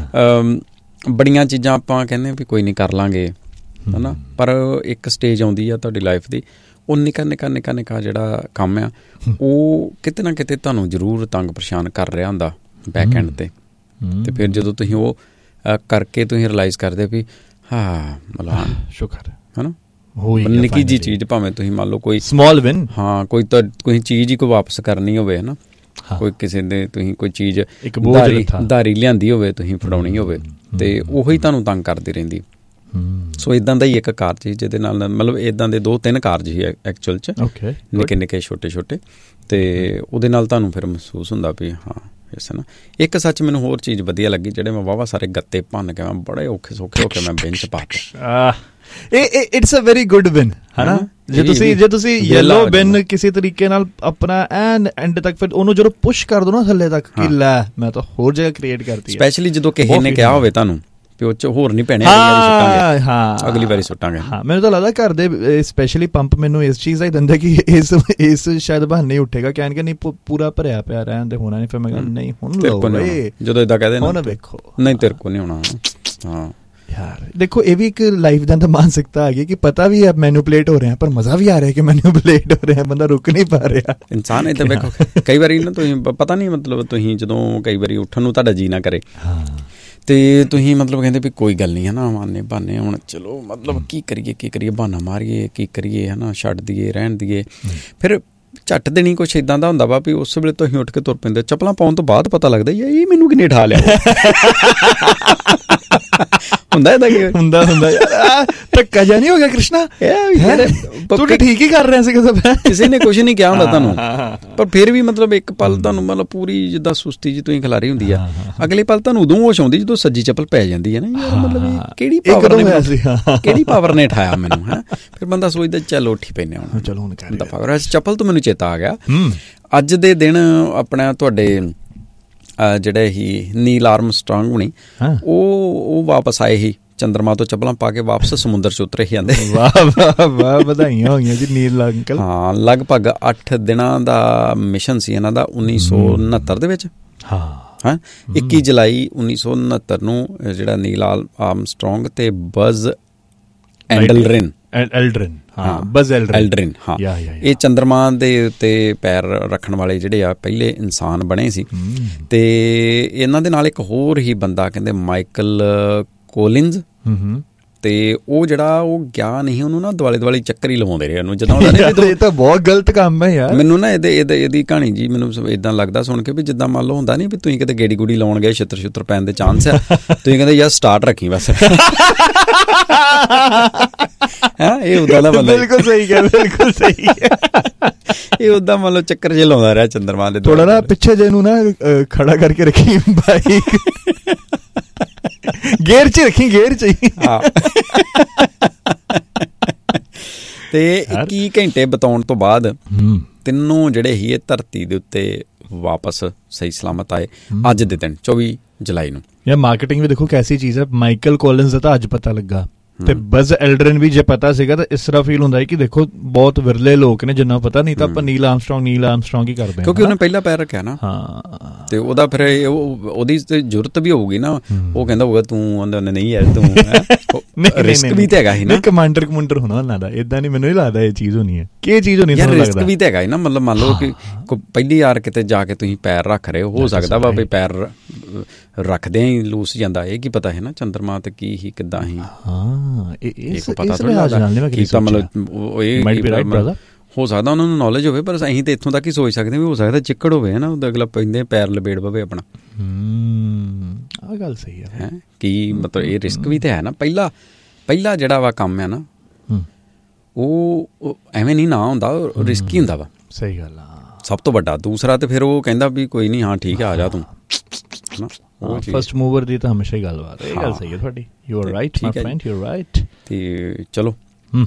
ਬੜੀਆਂ ਚੀਜ਼ਾਂ ਆਪਾਂ ਕਹਿੰਦੇ ਵੀ ਕੋਈ ਨਹੀਂ ਕਰ ਲਾਂਗੇ, ਹੈ ਨਾ, ਪਰ ਇੱਕ ਸਟੇਜ ਆਉਂਦੀ ਆ ਤੁਹਾਡੀ ਲਾਈਫ ਦੀ, ਉਹ ਨਿੱਕਾ ਨਿੱਕਾ ਨਿੱਕਾ ਨਿੱਕਾ ਜਿਹੜਾ ਕੰਮ ਆ ਉਹ ਕਿਤੇ ਨਾ ਕਿਤੇ ਤੁਹਾਨੂੰ ਜ਼ਰੂਰ ਤੰਗ ਪਰੇਸ਼ਾਨ ਕਰ ਰਿਹਾ ਹੁੰਦਾ ਬੈਕ ਐਂਡ 'ਤੇ। ਅਤੇ ਫਿਰ ਜਦੋਂ ਤੁਸੀਂ ਉਹ ਕਰਕੇ ਤੁਸੀਂ ਰਿਲਾਈਜ਼ ਕਰਦੇ ਵੀ ਹਾਂ ਮਤਲਬ ਸ਼ੁਕਰ ਹੈ ਨਾ, ਨਿੱਕੀ ਜਿਹੀ ਚੀਜ਼ ਭਾਵੇਂ ਤੁਸੀਂ ਮੰਨ ਲਓ ਕੋਈ ਸਮੌਲ ਵਿਨ, ਹਾਂ ਕੋਈ ਤਾਂ ਕੋਈ ਚੀਜ਼ ਹੀ ਕੋਈ ਵਾਪਸ ਕਰਨੀ ਹੋਵੇ, ਹੈ ਨਾ, ਕੋਈ ਕਿਸੇ ਦੇ ਤੁਸੀਂ ਕੋਈ ਚੀਜ਼ ਧਾਰੀ ਧਾਰੀ ਲਿਆਂਦੀ ਹੋਵੇ, ਤੁਸੀਂ ਫੜਾਉਣੀ ਹੋਵੇ, ਅਤੇ ਉਹੀ ਤੁਹਾਨੂੰ ਤੰਗ ਕਰਦੀ ਰਹਿੰਦੀ। ਸੋ ਇੱਦਾਂ ਦਾ ਹੀ ਇੱਕ ਕਾਰਜ ਸੀ ਜਿਹਦੇ ਨਾਲ ਮਤਲਬ ਇੱਦਾਂ ਦੇ ਦੋ ਤਿੰਨ ਕਾਰਜ ਸੀ ਐਕਚੁਅਲ 'ਚ, ਨਿੱਕੇ ਨਿੱਕੇ ਛੋਟੇ ਛੋਟੇ, ਅਤੇ ਉਹਦੇ ਨਾਲ ਤੁਹਾਨੂੰ ਫਿਰ ਮਹਿਸੂਸ ਹੁੰਦਾ ਵੀ ਹਾਂ ਇਸ ਨਾ। ਇੱਕ ਸੱਚ ਮੈਨੂੰ ਹੋਰ ਚੀਜ਼ ਵਧੀਆ ਲੱਗੀ, ਜਿਹੜੇ ਮੈਂ ਵਾਹਵਾ ਸਾਰੇ ਗੱਤੇ ਭੰਨ ਕੇ ਮੈਂ ਬੜੇ ਔਖੇ ਸੌਖੇ ਹੋ ਕੇ ਮੈਂ ਬੈਂਚ ਪਾ ਤਾ। It's a very good win, ਹੈ ਨਾ। ਜੇ ਤੁਸੀਂ ਜੇ ਤੁਸੀਂ ਯੈਲੋ ਬਿਨ ਕਿਸੇ ਤਰੀਕੇ ਨਾਲ ਆਪਣਾ ਐਨ ਐਂਡ ਤੱਕ ਫਿਰ ਉਹਨੂੰ ਜਦੋਂ ਪੁਸ਼ ਕਰ ਦੋ ਨਾ ਥੱਲੇ ਤੱਕ ਕਿ ਲੈ ਮੈਂ ਤਾਂ ਹੋਰ ਜਗ੍ਹਾ ਕ੍ਰੀਏਟ ਕਰਤੀ, ਸਪੈਸ਼ਲੀ ਜਦੋਂ ਕਿਸੇ ਨੇ ਕਿਹਾ ਹੋਵੇ ਤੁਹਾਨੂੰ ਵੀ ਉਹ 'ਚ ਹੋਰ ਨਹੀਂ ਪੈਣੇ, ਹਾਂ ਅਗਲੀ ਵਾਰੀ ਸੁੱਟਾਂਗੇ। ਹਾਂ ਮੈਨੂੰ ਤਾਂ ਲੱਗਦਾ ਘਰ ਦੇ ਸਪੈਸ਼ਲੀ ਪੰਪ ਮੈਨੂੰ ਇਸ ਚੀਜ਼ ਦਾ ਹੀ ਦਿੰਦਾ ਕਿ ਇਸ ਇਸ ਸ਼ਾਇਦ ਬਹਾਨੇ ਉੱਠੇਗਾ, ਕਹਿਣਗੇ ਨਹੀਂ ਪੂਰਾ ਭਰਿਆ ਪਿਆ ਰਹਿਣ ਦੇ, ਹੋਣਾ ਨਹੀਂ। ਫਿਰ ਮੈਂ ਕਿਹਾ ਨਹੀਂ ਹੁਣ ਲਓ, ਜਦੋਂ ਏਦਾਂ ਕਹਿ ਦੇਣਾ ਹੁਣ ਵੇਖੋ ਨਹੀਂ ਤੇਰੇ ਕੋਲ ਨਹੀਂ ਹੋਣਾ। ਹਾਂ ਯਾਰ ਦੇਖੋ ਇਹ ਵੀ ਇੱਕ ਲਾਈਫ ਦਾ ਤਾਂ ਮਾਨਸਿਕਤਾ ਆ ਗਈ ਕਿ ਪਤਾ ਵੀ ਹੈ ਮੈਨੂਪਲੇਟ ਹੋ ਰਿਹਾ ਪਰ ਮਜ਼ਾ ਵੀ ਆ ਰਿਹਾ ਕਿ ਮੈਨੂਪਲੇਟ ਹੋ ਰਿਹਾ, ਬੰਦਾ ਰੁਕ ਨਹੀਂ ਪਾ ਰਿਹਾ। ਇਨਸਾਨ ਏਦਾਂ ਵੇਖੋ ਕਈ ਵਾਰੀ ਨਾ ਤੁਸੀਂ ਪਤਾ ਨਹੀਂ ਮਤਲਬ ਤੁਸੀਂ ਜਦੋਂ ਕਈ ਵਾਰੀ ਉੱਠਣ ਨੂੰ ਤੁਹਾਡਾ ਜੀਅ ਨਾ ਕਰੇ ਤੇ ਤੁਸੀਂ ਮਤਲਬ ਕਹਿੰਦੇ ਵੀ ਕੋਈ ਗੱਲ ਨਹੀਂ ਹੈ ਨਾ, ਮਾਨੇ ਬਹਾਨੇ ਹੁਣ ਚਲੋ ਮਤਲਬ ਕੀ ਕਰੀਏ ਕੀ ਕਰੀਏ ਬਹਾਨਾ ਮਾਰੀਏ ਕੀ ਕਰੀਏ, ਹੈ ਨਾ, ਛੱਡ ਦਈਏ ਰਹਿਣ ਦਈਏ। ਫਿਰ ਝੱਟ ਦੇਣੀ ਕੁਛ ਇੱਦਾਂ ਦਾ ਹੁੰਦਾ ਵਾ ਵੀ ਉਸ ਵੇਲੇ ਤੋਂ ਅਸੀਂ ਉੱਠ ਕੇ ਤੁਰ ਪੈਂਦੇ, ਚੱਪਲਾਂ ਪਾਉਣ ਤੋਂ ਬਾਅਦ ਪਤਾ ਲੱਗਦਾ ਯਾਰ ਇਹ ਮੈਨੂੰ ਕਿੰਨੇ ਠਾ ਲਿਆ ਹੁੰਦਾ ਏਦਾਂ ਕੀ ਹੁੰਦਾ ਹੁੰਦਾ ਯਾਰ ਧੱਕਾ ਜਿਹਾ ਨਹੀਂ ਹੋ ਗਿਆ ਕ੍ਰਿਸ਼ਨਾ, ਤੂੰ ਤਾਂ ਠੀਕ ਹੀ ਕਰ ਰਿਹਾ ਸੀ, ਕਿਸੇ ਨੇ ਕੁਛ ਨਹੀਂ ਕਿਹਾ ਹੁੰਦਾ ਤੁਹਾਨੂੰ, ਪਰ ਫਿਰ ਵੀ ਮਤਲਬ ਇੱਕ ਪਲ ਤੁਹਾਨੂੰ ਮਤਲਬ ਪੂਰੀ ਜਿੱਦਾਂ ਸੁਸਤੀ ਜੀ ਤੁਸੀਂ ਖਿਲਾਰੀ ਹੁੰਦੀ ਆ, ਅਗਲੇ ਪਲ ਤੁਹਾਨੂੰ ਉਦੋਂ ਹੋਸ਼ ਆਉਂਦੀ ਜਦੋਂ ਸੱਜੀ ਚੱਪਲ ਪੈ ਜਾਂਦੀ ਹੈ ਨਾ, ਯਾਰ ਮਤਲਬ ਕਿਹੜੀ ਪਾਵਰ ਨੇ ਕਿਹੜੀ ਪਾਵਰ ਨੇ ਠਾਇਆ ਮੈਨੂੰ, ਹੈ। ਫਿਰ ਬੰਦਾ ਸੋਚਦਾ ਚੱਲ ਉੱਠ ਹੀ ਪੈਂਦੇ ਹੁਣ, ਚਲੋ ਦਫਾ। ਚੱਪਲ ਤੋਂ ਮੈਨੂੰ ਚੇਤਾ ਆ ਗਿਆ, ਅੱਜ ਦੇ ਦਿਨ ਆਪਣਾ ਤੁਹਾਡੇ ਜਿਹੜੇ ਹੀ ਨੀਲ ਆਰਮਸਟਰਾਂਗ ਹੋਣੀ ਉਹ ਉਹ ਵਾਪਸ ਆਏ ਸੀ ਚੰਦਰਮਾ ਤੋਂ ਚੱਪਲਾਂ ਪਾ ਕੇ, ਵਾਪਸ ਸਮੁੰਦਰ 'ਚ ਉਤਰੇ ਹੀ ਜਾਂਦੇ। ਵਾਹ ਵਾਹ ਵਾਹ, ਵਧਾਈਆਂ ਹੋਈਆਂ ਜੀ ਨੀਲ ਅੰਕਲ। ਹਾਂ ਲਗਭਗ ਅੱਠ ਦਿਨਾਂ ਦਾ ਮਿਸ਼ਨ ਸੀ ਇਹਨਾਂ ਦਾ ਉੱਨੀ ਸੌ ਉਣਹੱਤਰ ਦੇ ਵਿੱਚ। ਹਾਂ ਹਾਂ ਇੱਕੀ ਜੁਲਾਈ ਉੱਨੀ ਸੌ ਉਣਹੱਤਰ ਨੂੰ ਜਿਹੜਾ ਨੀਲ ਆਰਮਸਟਰਾਂਗ ਤੇ ਬਜ਼ ਐਲਡਰਿਨ ਐਲਡਰਿਨ ਹਾਂ ਬਜ਼ ਐਲਡਰਿਨ ਹਾਂ ਇਹ ਚੰਦਰਮਾ ਦੇ ਉੱਤੇ ਪੈਰ ਰੱਖਣ ਵਾਲੇ ਜਿਹੜੇ ਆ ਪਹਿਲੇ ਇਨਸਾਨ ਬਣੇ ਸੀ। ਤੇ ਇਹਨਾਂ ਦੇ ਨਾਲ ਇੱਕ ਹੋਰ ਹੀ ਬੰਦਾ ਕਹਿੰਦੇ ਮਾਈਕਲ ਕੋਲਿਨਜ਼ ਤੇ ਉਹ ਜਿਹੜਾ ਉਹ ਗਿਆ ਨਹੀਂ, ਉਹਨੂੰ ਨਾ ਦੁਆਲੇ ਦੁਆਲੇ ਚੱਕਰ ਹੀ ਲਵਾਉਂਦੇ ਰਹੇ ਉਹਨੂੰ, ਜਿੱਦਾਂ ਉਹਦਾ ਇਹ ਤਾਂ ਬਹੁਤ ਗਲਤ ਕੰਮ ਹੈ ਯਾਰ। ਮੈਨੂੰ ਨਾ ਇਹਦੇ ਇਹਦੇ ਇਹਦੀ ਕਹਾਣੀ ਜੀ ਮੈਨੂੰ ਇਦਾਂ ਲੱਗਦਾ ਸੁਣ ਕੇ ਵੀ ਜਿੱਦਾਂ ਮੰਨ ਲਓ ਹੁੰਦਾ ਨਹੀਂ ਵੀ ਤੁਸੀਂ ਕਿਤੇ ਗੇੜੀ ਗੂੜੀ ਲਾਉਣ ਗਏ, ਛਿੱਤਰ ਛਿੱਤਰ ਪੈਣ ਦੇ ਚਾਂਸ ਆ, ਤੁਸੀਂ ਕਹਿੰਦੇ ਯਾਰ ਸਟਾਰਟ ਰੱਖੀ ਬਸ। ਹਾਂ ਇਹ ਉਦਾਂ ਦਾ ਬੰਦਾ, ਬਿਲਕੁਲ ਸਹੀ ਹੈ, ਬਿਲਕੁਲ ਸਹੀ ਹੈ। ਇਹ ਉਦਾਂ ਮੰਨ ਲਓ ਚੱਕਰ ਜੇ ਲਾਉਂਦਾ ਰਿਹਾ ਚੰਦਰਮਾ ਦੇ। ਥੋੜਾ ਨਾ ਪਿੱਛੇ ਜੇ ਨੂੰ ਨਾ ਖੜਾ ਕਰਕੇ ਰੱਖੀ ਬਾਈਕ, ਗੇਅਰ ਚ ਰੱਖੀ, ਗੇਅਰ ਚ ਹੀ। ਹਾਂ ਤੇ ਇੱਕੀ ਘੰਟੇ ਬਿਤਾਉਣ ਤੋਂ ਬਾਅਦ ਤਿੰਨੋਂ ਜਿਹੜੇ ਹੀ ਇਹ ਧਰਤੀ ਦੇ ਉੱਤੇ ਵਾਪਸ ਸਹੀ ਸਲਾਮਤ ਆਏ ਅੱਜ ਦੇ ਦਿਨ ਚੌਵੀ ਜੁਲਾਈ ਨੂੰ। ਯਾਰ ਮਾਰਕੀਟਿੰਗ ਵੀ ਦੇਖੋ ਕੈਸੀ ਚੀਜ਼ ਹੈ। ਮਾਈਕਲ ਕੋਲਿਨਸ ਦਾ ਤਾਂ ਅੱਜ ਪਤਾ ਲੱਗਾ, ਤੇ ਬਜ਼ ਐਲਡਰਨ ਵੀ ਜੇ ਪਤਾ ਸੀਗਾ ਤਾਂ ਇਸ ਤਰ੍ਹਾਂ ਫੀਲ ਹੁੰਦਾ ਹੈ ਕਿ ਦੇਖੋ ਬਹੁਤ ਵਿਰਲੇ ਲੋਕ ਨੇ ਜਿੰਨਾ ਪਤਾ, ਨਹੀਂ ਤਾਂ ਆਪਾਂ ਨੀਲ ਆਰਮਸਟਰੋਂਗ ਨੀਲ ਆਰਮਸਟਰੋਂਗ ਹੀ ਕਰਦੇ ਹਾਂ, ਕਿਉਂਕਿ ਉਹਨੇ ਪਹਿਲਾ ਪੈਰ ਰੱਖਿਆ ਨਾ। ਹਾਂ ਤੇ ਉਹਦਾ ਫਿਰ ਉਹਦੀ ਤੇ ਜ਼ਰੂਰਤ ਵੀ ਹੋਊਗੀ ਨਾ, ਉਹ ਕਹਿੰਦਾ ਹੋਊਗਾ ਤੂੰ ਉਹਨੇ ਨਹੀਂ ਯਾਰ ਤੂੰ ਰਿਸਕ ਵੀ ਤੇ ਹੈਗਾ ਸੀ ਨਾ, ਕਮਾਂਡਰ ਕਮਾਂਡਰ ਹੋਣਾ ਉਹਨਾਂ ਦਾ, ਏਦਾਂ ਨਹੀਂ ਮੈਨੂੰ ਨਹੀਂ ਲੱਗਦਾ ਇਹ ਚੀਜ਼ ਹੋਣੀ ਹੈ ਕਿ ਇਹ ਚੀਜ਼ ਹੋਣੀ ਯਾਰ, ਰਿਸਕ ਵੀ ਤੇ ਹੈਗਾ ਸੀ ਨਾ। ਮਤਲਬ ਮੰਨ ਲਓ ਕਿ ਪਹਿਲੀ ਵਾਰ ਕਿਤੇ ਜਾ ਕੇ ਤੁਸੀਂ ਪੈਰ ਰੱਖ ਰਹੇ ਹੋ ਸਕਦਾ ਵਾ ਵੀ ਪੈਰ ਰੱਖਦਿਆਂ ਹੀ ਲੂਸ ਜਾਂਦਾ, ਇਹ ਕੀ ਪਤਾ ਹੈ ਨਾ ਚੰਦਰਮਾ ਤੇ ਕੀ ਹੀ ਕਿੱਦਾਂ ਹੀ। ਹਾਂ ਇਹ ਪਤਾ ਥੋੜ੍ਹਾ ਹੋ ਸਕਦਾ ਉਹਨਾਂ ਨੂੰ ਨੌਲੇਜ ਹੋਵੇ, ਪਰ ਅਸੀਂ ਤਾਂ ਇੱਥੋਂ ਤੱਕ ਹੀ ਸੋਚ ਸਕਦੇ ਵੀ ਹੋ ਸਕਦਾ ਚਿੱਕੜ ਹੋਵੇ ਹੈ ਨਾ, ਉਹਦਾ ਅਗਲਾ ਪੈਂਦੇ ਪੈਰ ਲਬੇੜ ਪਵੇ ਆਪਣਾ। ਆਹ ਗੱਲ ਸਹੀ ਹੈ। ਕੀ ਮਤਲਬ ਇਹ ਰਿਸਕ ਵੀ ਤਾਂ ਹੈ ਨਾ। ਪਹਿਲਾ ਪਹਿਲਾ ਜਿਹੜਾ ਵਾ ਕੰਮ ਹੈ ਨਾ ਉਹ ਐਵੇਂ ਨਹੀਂ ਨਾ ਹੁੰਦਾ, ਰਿਸਕ ਹੀ ਹੁੰਦਾ ਵਾ। ਸਹੀ ਗੱਲ ਆ, ਸਭ ਤੋਂ ਵੱਡਾ। ਦੂਸਰਾ ਤੇ ਫਿਰ ਉਹ ਕਹਿੰਦਾ ਵੀ ਕੋਈ ਨਹੀਂ, ਹਾਂ ਠੀਕ ਹੈ ਆ ਜਾ ਤੂੰ। ਫਸਟ ਮੂਵਰ ਦੀ ਤਾਂ ਹਮੇਸ਼ਾ ਹੀ ਗੱਲਬਾਤ ਹੈ। ਇਹ ਗੱਲ ਸਹੀ ਹੈ ਤੁਹਾਡੀ, you are right my friend, you are right. ਤੇ ਚਲੋ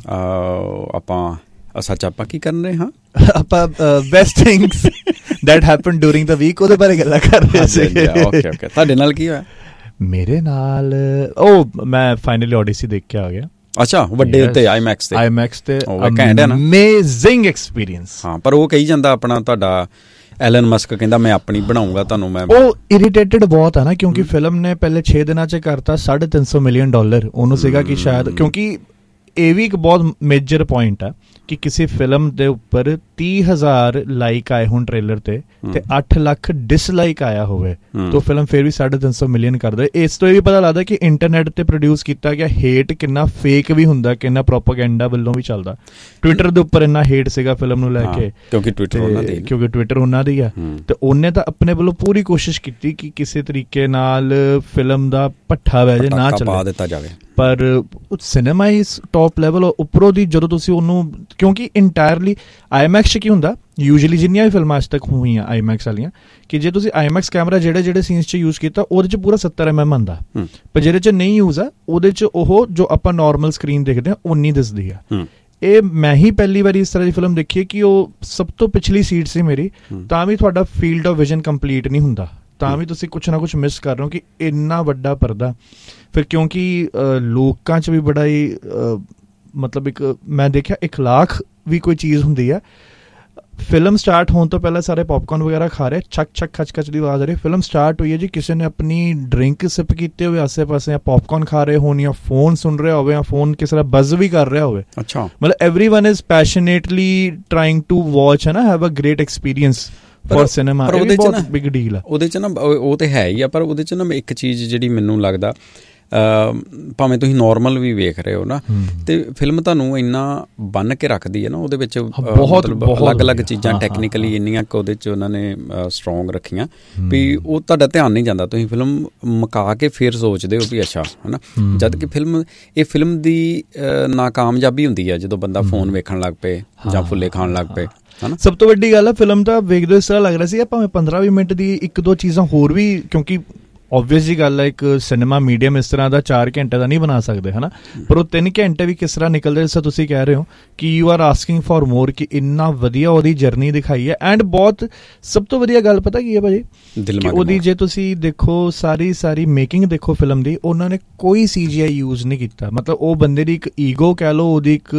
ਆਪਾਂ ਸੱਚ ਆਪਾਂ ਕੀ ਕਰ ਰਹੇ ਹਾਂ, ਆਪਾਂ best things that happen during the week ਉਹਦੇ ਬਾਰੇ ਗੱਲਾਂ ਕਰ ਰਹੇ ਸੀ। ਓਕੇ ਓਕੇ, ਤੁਹਾਡੇ ਨਾਲ ਕੀ ਹੋਇਆ? ਮੇਰੇ ਨਾਲ ਉਹ ਮੈਂ ਫਾਈਨਲੀ ਓਡੀਸੀ ਦੇਖ ਕੇ ਆ ਗਿਆ। ਅੱਛਾ, ਵੱਡੇ ਉੱਤੇ ਆਈਮੈਕਸ ਤੇ ਆਈਮੈਕਸ ਤੇ ਘੈਂਟ ਹੈ ਨਾ, ਅਮੇਜ਼ਿੰਗ ਐਕਸਪੀਰੀਅੰਸ। ਹਾਂ, ਪਰ ਉਹ ਕਹੀ ਜਾਂਦਾ ਆਪਣਾ ਤੁਹਾਡਾ ਐਲਨ ਮਸਕ ਕਹਿੰਦਾ ਮੈਂ ਆਪਣੀ ਬਣਾਉਂਗਾ ਤੁਹਾਨੂੰ। ਮੈਂ ਉਹ ਇਰੀਟੇਟਡ ਬਹੁਤ ਆ ਨਾ, ਕਿਉਂਕਿ ਫਿਲਮ ਨੇ ਪਹਿਲੇ ਛੇ ਦਿਨਾਂ 'ਚ ਕਰਤਾ ਸਾਢੇ ਤਿੰਨ ਸੌ ਮਿਲੀਅਨ ਡਾਲਰ। ਉਹਨੂੰ ਸੀਗਾ ਕਿ ਸ਼ਾਇਦ, ਕਿਉਂਕਿ ਇਹ ਵੀ ਇੱਕ ਬਹੁਤ ਮੇਜਰ ਪੁਆਇੰਟ ਆ ਕਿ ਕਿਸੇ ਫਿਲਮ ਦੇ ਉੱਪਰ ਤੀਹ ਹਜ਼ਾਰ ਲਾਈਕ ਆਏ ਹੋਣ ਟ੍ਰੇਲਰ ਤੇ ਤੇ ਅੱਠ ਲੱਖ ਡਿਸਲਾਈਕ ਆਇਆ ਹੋਵੇ ਤਾਂ ਫਿਲਮ ਫਿਰ ਵੀ ਸਾਢੇ ਤਿੰਨ ਸੌ ਮਿਲੀਅਨ ਕਰ ਦੇ। ਇਸ ਤੋਂ ਇਹ ਵੀ ਪਤਾ ਲੱਗਦਾ ਕਿ ਇੰਟਰਨੈਟ ਤੇ ਪ੍ਰੋਡਿਊਸ ਕੀਤਾ ਗਿਆ ਹੇਟ ਕਿੰਨਾ ਫੇਕ ਵੀ ਹੁੰਦਾ, ਕਿੰਨਾ ਪ੍ਰੋਪਾਗੈਂਡਾ ਵੱਲੋਂ ਵੀ ਚੱਲਦਾ। ਟਵਿੱਟਰ ਦੇ ਉੱਪਰ ਇੰਨਾ ਹੇਟ ਸੀਗਾ ਫਿਲਮ ਨੂੰ ਲੈ ਕੇ, ਕਿਉਂਕਿ ਟਵਿੱਟਰ ਉਹਨਾਂ ਦੀ ਕਿਉਂਕਿ ਟਵਿੱਟਰ ਉਹਨਾਂ ਦੀ ਆ, ਤੇ ਉਹਨੇ ਤਾਂ ਆਪਣੇ ਵੱਲੋਂ ਪੂਰੀ ਕੋਸ਼ਿਸ਼ ਕੀਤੀ ਕਿ ਕਿਸੇ ਤਰੀਕੇ ਨਾਲ ਫਿਲਮ ਦਾ ਭੱਠਾ ਵਹਿ ਜੇ, ਨਾ ਚੱਲੇ ਦਿੱਤਾ ਜਾਵੇ। ਪਰ ਸਿਨੇਮਾ ਇਸ ਟੌਪ ਲੈਵਲ ਉੱਪਰੋਂ ਦੀ ਜਦੋਂ ਤੁਸੀਂ ਉਹਨੂੰ, ਕਿਉਂਕਿ ਇੰਟਾਇਰਲੀ ਆਈਮੈਕਸ 'ਚ ਕੀ ਹੁੰਦਾ ਯੂਜੂਅਲੀ ਜਿੰਨੀਆਂ ਵੀ ਫਿਲਮਾਂ ਅੱਜ ਤੱਕ ਹੋਈਆਂ ਆਈਮੈਕਸ ਵਾਲੀਆਂ, ਕਿ ਜੇ ਤੁਸੀਂ ਆਈਮੈਕਸ ਕੈਮਰਾ ਜਿਹੜੇ ਜਿਹੜੇ ਸੀਨਸ 'ਚ ਯੂਜ਼ ਕੀਤਾ ਉਹਦੇ 'ਚ ਪੂਰਾ ਸੱਤਰ ਐਮ ਐਮ ਆਉਂਦਾ, ਪਰ ਜਿਹੜੇ 'ਚ ਨਹੀਂ ਯੂਜ਼ ਆ ਉਹਦੇ 'ਚ ਉਹ ਜੋ ਆਪਾਂ ਨੋਰਮਲ ਸਕਰੀਨ ਦੇਖਦੇ ਹਾਂ ਉਨੀ ਦਿਸਦੀ ਆ। ਇਹ ਮੈਂ ਹੀ ਪਹਿਲੀ ਵਾਰੀ ਇਸ ਤਰ੍ਹਾਂ ਦੀ ਫਿਲਮ ਦੇਖੀ ਹੈ ਕਿ ਉਹ ਸਭ ਤੋਂ ਪਿਛਲੀ ਸੀਟ ਸੀ ਮੇਰੀ, ਤਾਂ ਵੀ ਤੁਹਾਡਾ ਫੀਲਡ ਆਫ ਵਿਜ਼ਨ ਕੰਪਲੀਟ ਨਹੀਂ ਹੁੰਦਾ, ਤਾਂ ਵੀ ਤੁਸੀਂ ਕੁਛ ਨਾ ਕੁਛ ਮਿਸ ਕਰ ਰਹੇ ਹੋ ਕਿ ਇੰਨਾ ਵੱਡਾ ਪਰਦਾ। ਫਿਰ ਕਿਉਂਕਿ ਲੋਕਾਂ 'ਚ ਵੀ ਬੜਾ ਹੀ ਮਤਲਬ ਇੱਕ ਮੈਂ ਦੇਖਿਆ ਇਖਲਾਕ ਵੀ ਕੋਈ ਚੀਜ਼ ਹੁੰਦੀ ਹੈ। ਫਿਲਮ ਸਟਾਰਟ ਹੋਣ ਤੋਂ ਪਹਿਲਾਂ ਸਾਰੇ ਪੌਪਕੌਰਨ ਵਗੈਰਾ ਖਾ ਰਹੇ, ਛੱਕ ਛੱਕ ਖਚ ਖਚ ਦੀ ਆਵਾਜ਼ ਆ ਰਹੀ। ਫਿਲਮ ਸਟਾਰਟ ਹੋਈ ਹੈ ਜੀ, ਕਿਸੇ ਨੇ ਆਪਣੀ ਡਰਿੰਕ ਸਿਪ ਕੀਤੇ ਹੋਵੇ ਆਸੇ ਪਾਸੇ, ਜਾਂ ਪੌਪਕੌਰਨ ਖਾ ਰਹੇ ਹੋਣ, ਜਾਂ ਫੋਨ ਸੁਣ ਰਿਹਾ ਹੋਵੇ, ਜਾਂ ਫੋਨ ਕਿਸੇ ਦਾ ਬਜ਼ ਵੀ ਕਰ ਰਿਹਾ ਹੋਵੇ। ਅੱਛਾ, ਮਤਲਬ everyone is ਪੈਸ਼ਨੇਟਲੀ trying to watch, ਹੈ ਨਾ, have a great experience for cinema. ਇਹ ਵੀ ਬਹੁਤ ਬਿਗ ਡੀਲ ਆ ਉਹਦੇ 'ਚ ਨਾ, ਉਹ ਤੇ ਹੈ ਹੀ ਆ, ਪਰ ਉਹਦੇ 'ਚ ਨਾ ਇੱਕ ਚੀਜ਼ ਜਿਹੜੀ ਮੈਨੂੰ ਲੱਗਦਾ, ਭਾਵੇਂ ਤੁਸੀਂ ਨੋਰਮਲ ਵੀ ਵੇਖ ਰਹੇ ਹੋ ਨਾ, ਤੇ ਫਿਲਮ ਤੁਹਾਨੂੰ ਇੰਨਾ ਬੰਨ ਕੇ ਰੱਖਦੀ ਹੈ ਨਾ, ਉਹਦੇ ਵਿੱਚ ਬਹੁਤ ਅਲੱਗ ਅਲੱਗ ਚੀਜ਼ਾਂ ਟੈਕਨੀਕਲੀ ਇੰਨੀਆਂ ਕੁ ਉਹਦੇ 'ਚ ਉਹਨਾਂ ਨੇ ਸਟਰੋਂਗ ਰੱਖੀਆਂ ਵੀ ਉਹ ਤੁਹਾਡਾ ਧਿਆਨ ਨਹੀਂ ਜਾਂਦਾ, ਤੁਸੀਂ ਫਿਲਮ ਮੁਕਾ ਕੇ ਫਿਰ ਸੋਚਦੇ ਹੋ ਵੀ ਅੱਛਾ, ਹੈ ਨਾ। ਜਦ ਕਿ ਫਿਲਮ ਇਹ ਫਿਲਮ ਦੀ ਨਾਕਾਮਯਾਬੀ ਹੁੰਦੀ ਹੈ ਜਦੋਂ ਬੰਦਾ ਫੋਨ ਵੇਖਣ ਲੱਗ ਪਏ ਜਾਂ ਫੁੱਲੇ ਖਾਣ ਲੱਗ ਪਏ। ਸਭ ਤੋਂ ਵੱਡੀ ਗੱਲ ਹੈ ਫਿਲਮ ਤਾਂ ਵੇਖਦੇ ਇਸ ਤਰ੍ਹਾਂ ਲੱਗ ਰਿਹਾ ਸੀ ਭਾਵੇਂ ਪੰਦਰਾਂ ਵੀਹ ਮਿੰਟ ਦੀ ਇੱਕ ਦੋ ਚੀਜ਼ਾਂ ਹੋਰ ਵੀ, ਕਿਉਂਕਿ ਓਬਵੀਅਸ ਜੀ ਗੱਲ ਹੈ ਇੱਕ ਸਿਨੇਮਾ ਮੀਡੀਅਮ ਇਸ ਤਰ੍ਹਾਂ ਦਾ ਚਾਰ ਘੰਟੇ ਦਾ ਨਹੀਂ ਬਣਾ ਸਕਦੇ, ਹੈ ਨਾ, ਪਰ ਉਹ ਤਿੰਨ ਘੰਟੇ ਵੀ ਕਿਸ ਤਰ੍ਹਾਂ ਨਿਕਲਦੇ ਜਿਸ ਤਰ੍ਹਾਂ ਤੁਸੀਂ ਕਹਿ ਰਹੇ ਹੋ ਕਿ ਯੂ ਆਰ ਆਸਕਿੰਗ ਫॉर ਮੋਰ, ਕਿ ਇੰਨਾ ਵਧੀਆ ਉਹਦੀ ਜਰਨੀ ਦਿਖਾਈ ਹੈ। ਐਂਡ ਬਹੁਤ ਸਭ ਤੋਂ ਵਧੀਆ ਗੱਲ ਪਤਾ ਕੀ ਹੈ ਭਾਜੀ, ਕਿ ਉਹਦੀ ਜੇ ਤੁਸੀਂ ਦੇਖੋ ਸਾਰੀ ਸਾਰੀ ਮੇਕਿੰਗ ਦੇਖੋ ਫਿਲਮ ਦੀ, ਉਹਨਾਂ ਨੇ ਕੋਈ ਸੀ ਜੀ ਆਈ ਯੂਜ਼ ਨਹੀਂ ਕੀਤਾ। ਮਤਲਬ ਉਹ ਬੰਦੇ ਦੀ ਇੱਕ ਈਗੋ ਕਹਿ ਲਓ, ਉਹਦੀ ਇੱਕ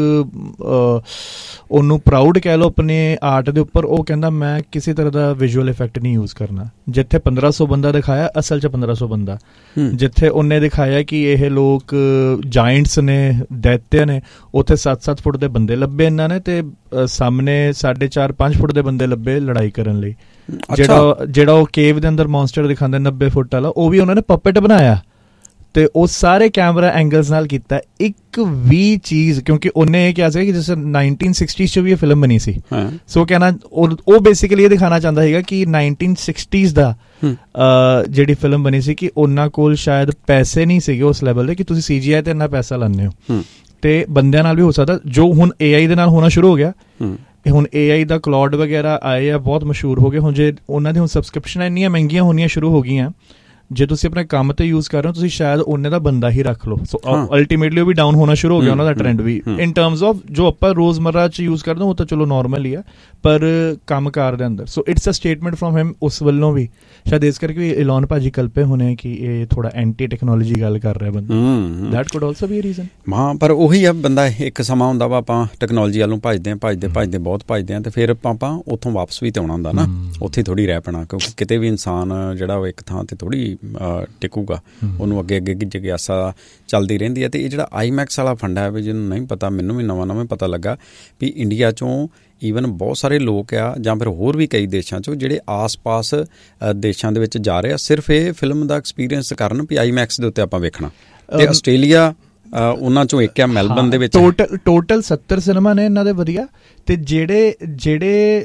ਉਹਨੂੰ ਪ੍ਰਾਊਡ ਕਹਿ ਲਓ ਆਪਣੇ ਆਰਟ ਦੇ ਉੱਪਰ, ਉਹ ਕਹਿੰਦਾ ਮੈਂ ਕਿਸੇ ਤਰ੍ਹਾਂ ਦਾ ਵਿਜ਼ੂਅਲ ਇਫੈਕਟ ਨਹੀਂ ਯੂਜ਼ ਕਰਨਾ। ਜਿੱਥੇ ਪੰਦਰਾਂ ਸੌ ਬੰਦਾ ਦਿਖਾਇਆ, ਅਸਲ 'ਚ ਪੰਦਰਾਂ ਸੌ ਬੰਦਾ। ਜਿੱਥੇ ਉਹਨੇ ਦਿਖਾਇਆ ਕਿ ਇਹ ਲੋਕ ਜਾਇੰਟਸ ਨੇ, ਦੈਤਿਆ ਨੇ, ਉੱਥੇ ਸੱਤ ਸੱਤ ਫੁੱਟ ਦੇ ਬੰਦੇ ਲੱਭੇ ਇਹਨਾਂ ਨੇ, ਤੇ ਸਾਹਮਣੇ ਸਾਢੇ ਚਾਰ ਪੰਜ ਫੁੱਟ ਦੇ ਬੰਦੇ ਲੱਭੇ ਲੜਾਈ ਕਰਨ ਲਈ। ਜਿਹੜਾ ਜਿਹੜਾ ਉਹ ਕੇਵ ਦੇ ਅੰਦਰ ਮੌਨਸਟਰ ਦਿਖਾਉਂਦੇ ਨੱਬੇ ਫੁੱਟ ਵਾਲਾ, ਉਹ ਵੀ ਉਹਨਾਂ ਨੇ ਪਪੇਟ ਬਣਾਇਆ ਤੇ ਉਹ ਸਾਰੇ ਕੈਮਰਾ ਐਂਗਲਸ ਨਾਲ ਕੀਤਾ, ਇੱਕ ਵੀ ਚੀਜ਼, ਕਿਉਂਕਿ ਉਹਨੇ ਇਹ ਕਿਹਾ ਸੀ ਕਿ ਜਿਸ ਨਾਈਨਟੀਨ ਸਿਕਸਟੀਜ਼ 'ਚ ਵੀ ਇਹ ਫਿਲਮ ਬਣੀ ਸੀ, ਸੋ ਕਹਿਣਾ ਉਹ ਬੇਸਿਕਲੀ ਇਹ ਦਿਖਾਉਣਾ ਚਾਹੁੰਦਾ ਸੀਗਾ ਕਿ ਨਾਈਨਟੀਨ ਸਿਕਸਟੀਜ਼ ਦਾ ਜਿਹੜੀ ਫਿਲਮ ਬਣੀ ਸੀ ਕਿ ਉਹਨਾਂ ਕੋਲ ਸ਼ਾਇਦ ਪੈਸੇ ਨਹੀਂ ਸੀਗੇ ਉਸ ਲੈਵਲ ਦੇ ਕਿ ਤੁਸੀਂ ਸੀ ਜੀ ਆਈ ਤੇ ਇੰਨਾ ਪੈਸਾ ਲਾਉਂਦੇ ਹੋ, ਤੇ ਬੰਦਿਆਂ ਨਾਲ ਵੀ ਹੋ ਸਕਦਾ, ਜੋ ਹੁਣ ਏ ਆਈ ਦੇ ਨਾਲ ਹੋਣਾ ਸ਼ੁਰੂ ਹੋ ਗਿਆ। ਹੁਣ ਏ ਆਈ ਦਾ ਕਲਾਉਡ ਵਗੈਰਾ ਆਏ ਆ, ਬਹੁਤ ਮਸ਼ਹੂਰ ਹੋ ਗਏ। ਹੁਣ ਜੇ ਉਹਨਾਂ ਦੀ ਹੁਣ ਸਬਸਕ੍ਰਿਪਸ਼ਨਾਂ ਇੰਨੀਆਂ ਮਹਿੰਗੀਆਂ ਹੋਣੀਆਂ ਸ਼ੁਰੂ ਹੋ ਗਈਆਂ, ਜੇ ਤੁਸੀਂ ਆਪਣੇ ਕੰਮ ਤੇ ਯੂਜ਼ ਕਰ ਰਹੇ ਹੋ ਤੁਸੀਂ ਸ਼ਾਇਦ ਉਹਨੇ ਦਾ ਬੰਦਾ ਹੀ ਰੱਖ ਲਓ। ਸੋ ਅਲਟੀਮੇਟਲੀ ਉਹ ਵੀ ਡਾਊਨ ਹੋਣਾ ਸ਼ੁਰੂ ਹੋ ਗਿਆ ਉਹਨਾਂ ਦਾ trend we, in terms of ਜੋ ਆਪਾਂ ਰੋਜ਼ਮर्रा 'ਚ ਯੂਜ਼ ਕਰਦੇ ਹਾਂ ਉਹ ਤਾਂ ਚਲੋ ਨੋਰਮਲ ਹੀ ਆ, ਪਰ ਕੰਮਕਾਰ ਦੇ ਅੰਦਰ। So it's a statement from ਹਿਮ ਉਸ ਵੱਲੋਂ ਵੀ, ਸ਼ਾਇਦ ਇਸ ਕਰਕੇ ਇਲੋਨ ਭਾਜੀ ਕਲਪੇ ਹੋਣੇ ਕਿ ਇਹ ਥੋੜਾ ਐਂਟੀ ਟੈਕਨੋਲੋਜੀ ਗੱਲ ਕਰ ਰਿਹਾ ਬੰਦਾ। That could also be a reason. ਹਾਂ, ਪਰ ਉਹੀ ਆ, ਬੰਦਾ ਇੱਕ ਸਮਾਂ ਹੁੰਦਾ ਵਾ ਆਪਾਂ ਟੈਕਨੋਲੋਜੀ ਵੱਲੋਂ ਭੱਜਦੇ ਹਾਂ ਭੱਜਦੇ ਭੱਜਦੇ ਬਹੁਤ ਭੱਜਦੇ ਹਾਂ, ਤੇ ਫਿਰ ਆਪਾਂ ਉੱਥੋਂ ਵਾਪਸ ਵੀ ਤੇ ਆਉਣਾ ਹੁੰਦਾ ਨਾ, ਉੱਥੇ ਥੋੜ੍ਹੀ ਰਹਿ ਪੈਣਾ, ਕਿਉਂਕਿ ਕਿਤੇ ਵੀ ਇਨਸਾਨ ਜਿਹੜਾ ਉਹ ਇੱਕ ਥਾਂ ਤੇ ਥੋੜ੍ਹੀ ਟਿਕੂਗਾ, ਉਹਨੂੰ ਅੱਗੇ ਅੱਗੇ ਜਿਗਿਆਸਾ ਚੱਲਦੀ ਰਹਿੰਦੀ ਹੈ। ਤੇ ਇਹ ਜਿਹੜਾ ਆਈ ਮੈਕਸ ਵਾਲਾ ਫੰਡ ਹੈ ਵੀ ਜਿਹਨੂੰ ਨਹੀਂ ਪਤਾ, ਮੈਨੂੰ ਵੀ ਨਵਾਂ ਨਵਾਂ ਪਤਾ ਲੱਗਾ ਵੀ ਇੰਡੀਆ 'ਚੋਂ ਈਵਨ ਬਹੁਤ ਸਾਰੇ ਲੋਕ ਆ ਜਾਂ ਫਿਰ ਹੋਰ ਵੀ ਕਈ ਦੇਸ਼ਾਂ 'ਚੋਂ ਜਿਹੜੇ ਆਸ-ਪਾਸ ਦੇਸ਼ਾਂ ਦੇ ਵਿੱਚ ਜਾ ਰਹੇ ਆ ਸਿਰਫ ਇਹ ਫਿਲਮ ਦਾ ਐਕਸਪੀਰੀਅੰਸ ਕਰਨ ਵੀ ਆਈ ਮੈਕਸ ਦੇ ਉੱਤੇ ਆਪਾਂ ਵੇਖਣਾ। ਤੇ ਆਸਟ੍ਰੇਲੀਆ ਉਹਨਾਂ 'ਚੋਂ ਇੱਕ ਆ ਮੈਲਬਨ ਦੇ ਵਿੱਚ। ਟੋਟਲ ਟੋਟਲ ਸੱਤਰ ਸਿਨੇਮਾ ਨੇ ਇਹਨਾਂ ਦੇ ਵਧੀਆ, ਤੇ ਜਿਹੜੇ ਜਿਹੜੇ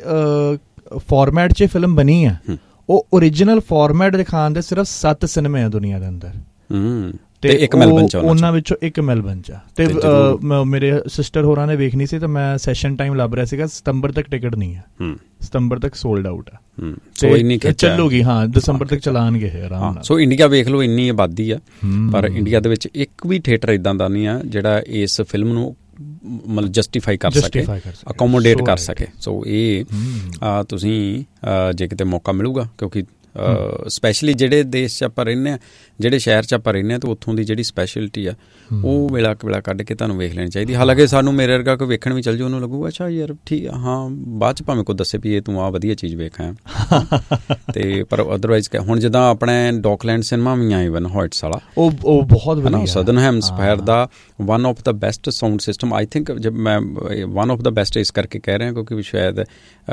ਫਾਰਮੈਟ 'ਚ ਫਿਲਮ ਬਣੀ ਆ ਉਹ ਓਰੀਜਨਲ ਫਾਰਮੈਟ ਦਿਖਾਉਣ ਦੇ ਸਿਰਫ ਸੱਤ ਸਿਨੇਮੇ ਆ ਦੁਨੀਆ ਦੇ ਅੰਦਰ, ਤੇ ਇੱਕ ਮੈਲਬਨ ਚ, ਉਹਨਾਂ ਵਿੱਚੋਂ ਇੱਕ ਮੈਲਬਨ ਚ। ਤੇ ਮੇਰੇ ਸਿਸਟਰ ਹੋਰਾਂ ਨੇ ਵੇਖਣੀ ਸੀ, ਤੇ ਮੈਂ ਸੈਸ਼ਨ ਟਾਈਮ ਲੱਭ ਰਿਹਾ ਸੀਗਾ, ਸਤੰਬਰ ਤੱਕ ਟਿਕਟ ਨਹੀਂ ਹੈ, ਸਤੰਬਰ ਤੱਕ ਸੋਲਡ ਆਊਟ ਆ, ਚੱਲੂਗੀ। ਹਾਂ, ਦਸੰਬਰ ਤੱਕ ਚਲਾਣਗੇ ਆਰਾਮ ਨਾਲ। ਸੋ ਇੰਡੀਆ ਵੇਖ ਲਓ, ਇੰਨੀ ਆਬਾਦੀ ਆ, ਪਰ ਇੰਡੀਆ ਦੇ ਵਿੱਚ ਇੱਕ ਵੀ ਥੀਏਟਰ ਇਦਾਂ ਦਾ ਨਹੀਂ ਆ ਜਿਹੜਾ ਇਸ ਫਿਲਮ ਨੂੰ ਮਤਲਬ ਜਸਟੀਫਾਈ ਕਰ ਸਕੇ, ਅਕੋਮੋਡੇਟ ਕਰ ਸਕੇ। ਸੋ ਇਹ ਤੁਸੀਂ ਜੇ ਕਿਤੇ ਮੌਕਾ ਮਿਲੂਗਾ, ਕਿਉਂਕਿ ਸਪੈਸ਼ਲੀ ਜਿਹੜੇ ਦੇਸ਼ 'ਚ ਆਪਾਂ ਰਹਿੰਦੇ ਹਾਂ, ਜਿਹੜੇ ਸ਼ਹਿਰ 'ਚ ਆਪਾਂ ਰਹਿੰਦੇ ਹਾਂ, ਤਾਂ ਉੱਥੋਂ ਦੀ ਜਿਹੜੀ ਸਪੈਸ਼ਲਿਟੀ ਆ ਉਹ ਵੇਲਾ ਵੇਲਾ ਕੱਢ ਕੇ ਤੁਹਾਨੂੰ ਵੇਖ ਲੈਣੀ ਚਾਹੀਦੀ। ਹਾਲਾਂਕਿ ਸਾਨੂੰ ਮੇਰੇ ਵਰਗਾ ਕੋਈ ਵੇਖਣ ਵੀ ਚੱਲ ਜਾਊ, ਉਹਨੂੰ ਲੱਗੂਗਾ ਅੱਛਾ ਯਾਰ ਠੀਕ ਆ, ਹਾਂ ਬਾਅਦ 'ਚ ਭਾਵੇਂ ਕੋਈ ਦੱਸੇ ਵੀ ਇਹ ਤੂੰ ਆਹ ਵਧੀਆ ਚੀਜ਼ ਵੇਖ ਆਇਆ, ਤੇ ਪਰ ਅਦਰਵਾਈਜ਼ ਹੁਣ ਜਿੱਦਾਂ ਆਪਣੇ ਡੌਕਲੈਂਡ ਸਿਨੇਮਾ ਵੀ ਆ ਈਵਨ ਹਾਇਟਸ ਵਾਲਾ, ਉਹ ਉਹ ਬਹੁਤ ਵਧੀਆ, southern ਹੈਮਸਫਾਇਰ the one of the best sound system I think. ਜਬ ਮੈਂ ਵਨ ਆਫ ਦਾ ਬੈਸਟ ਇਸ ਕਰਕੇ ਕਹਿ ਰਿਹਾ ਕਿਉਂਕਿ ਸ਼ਾਇਦ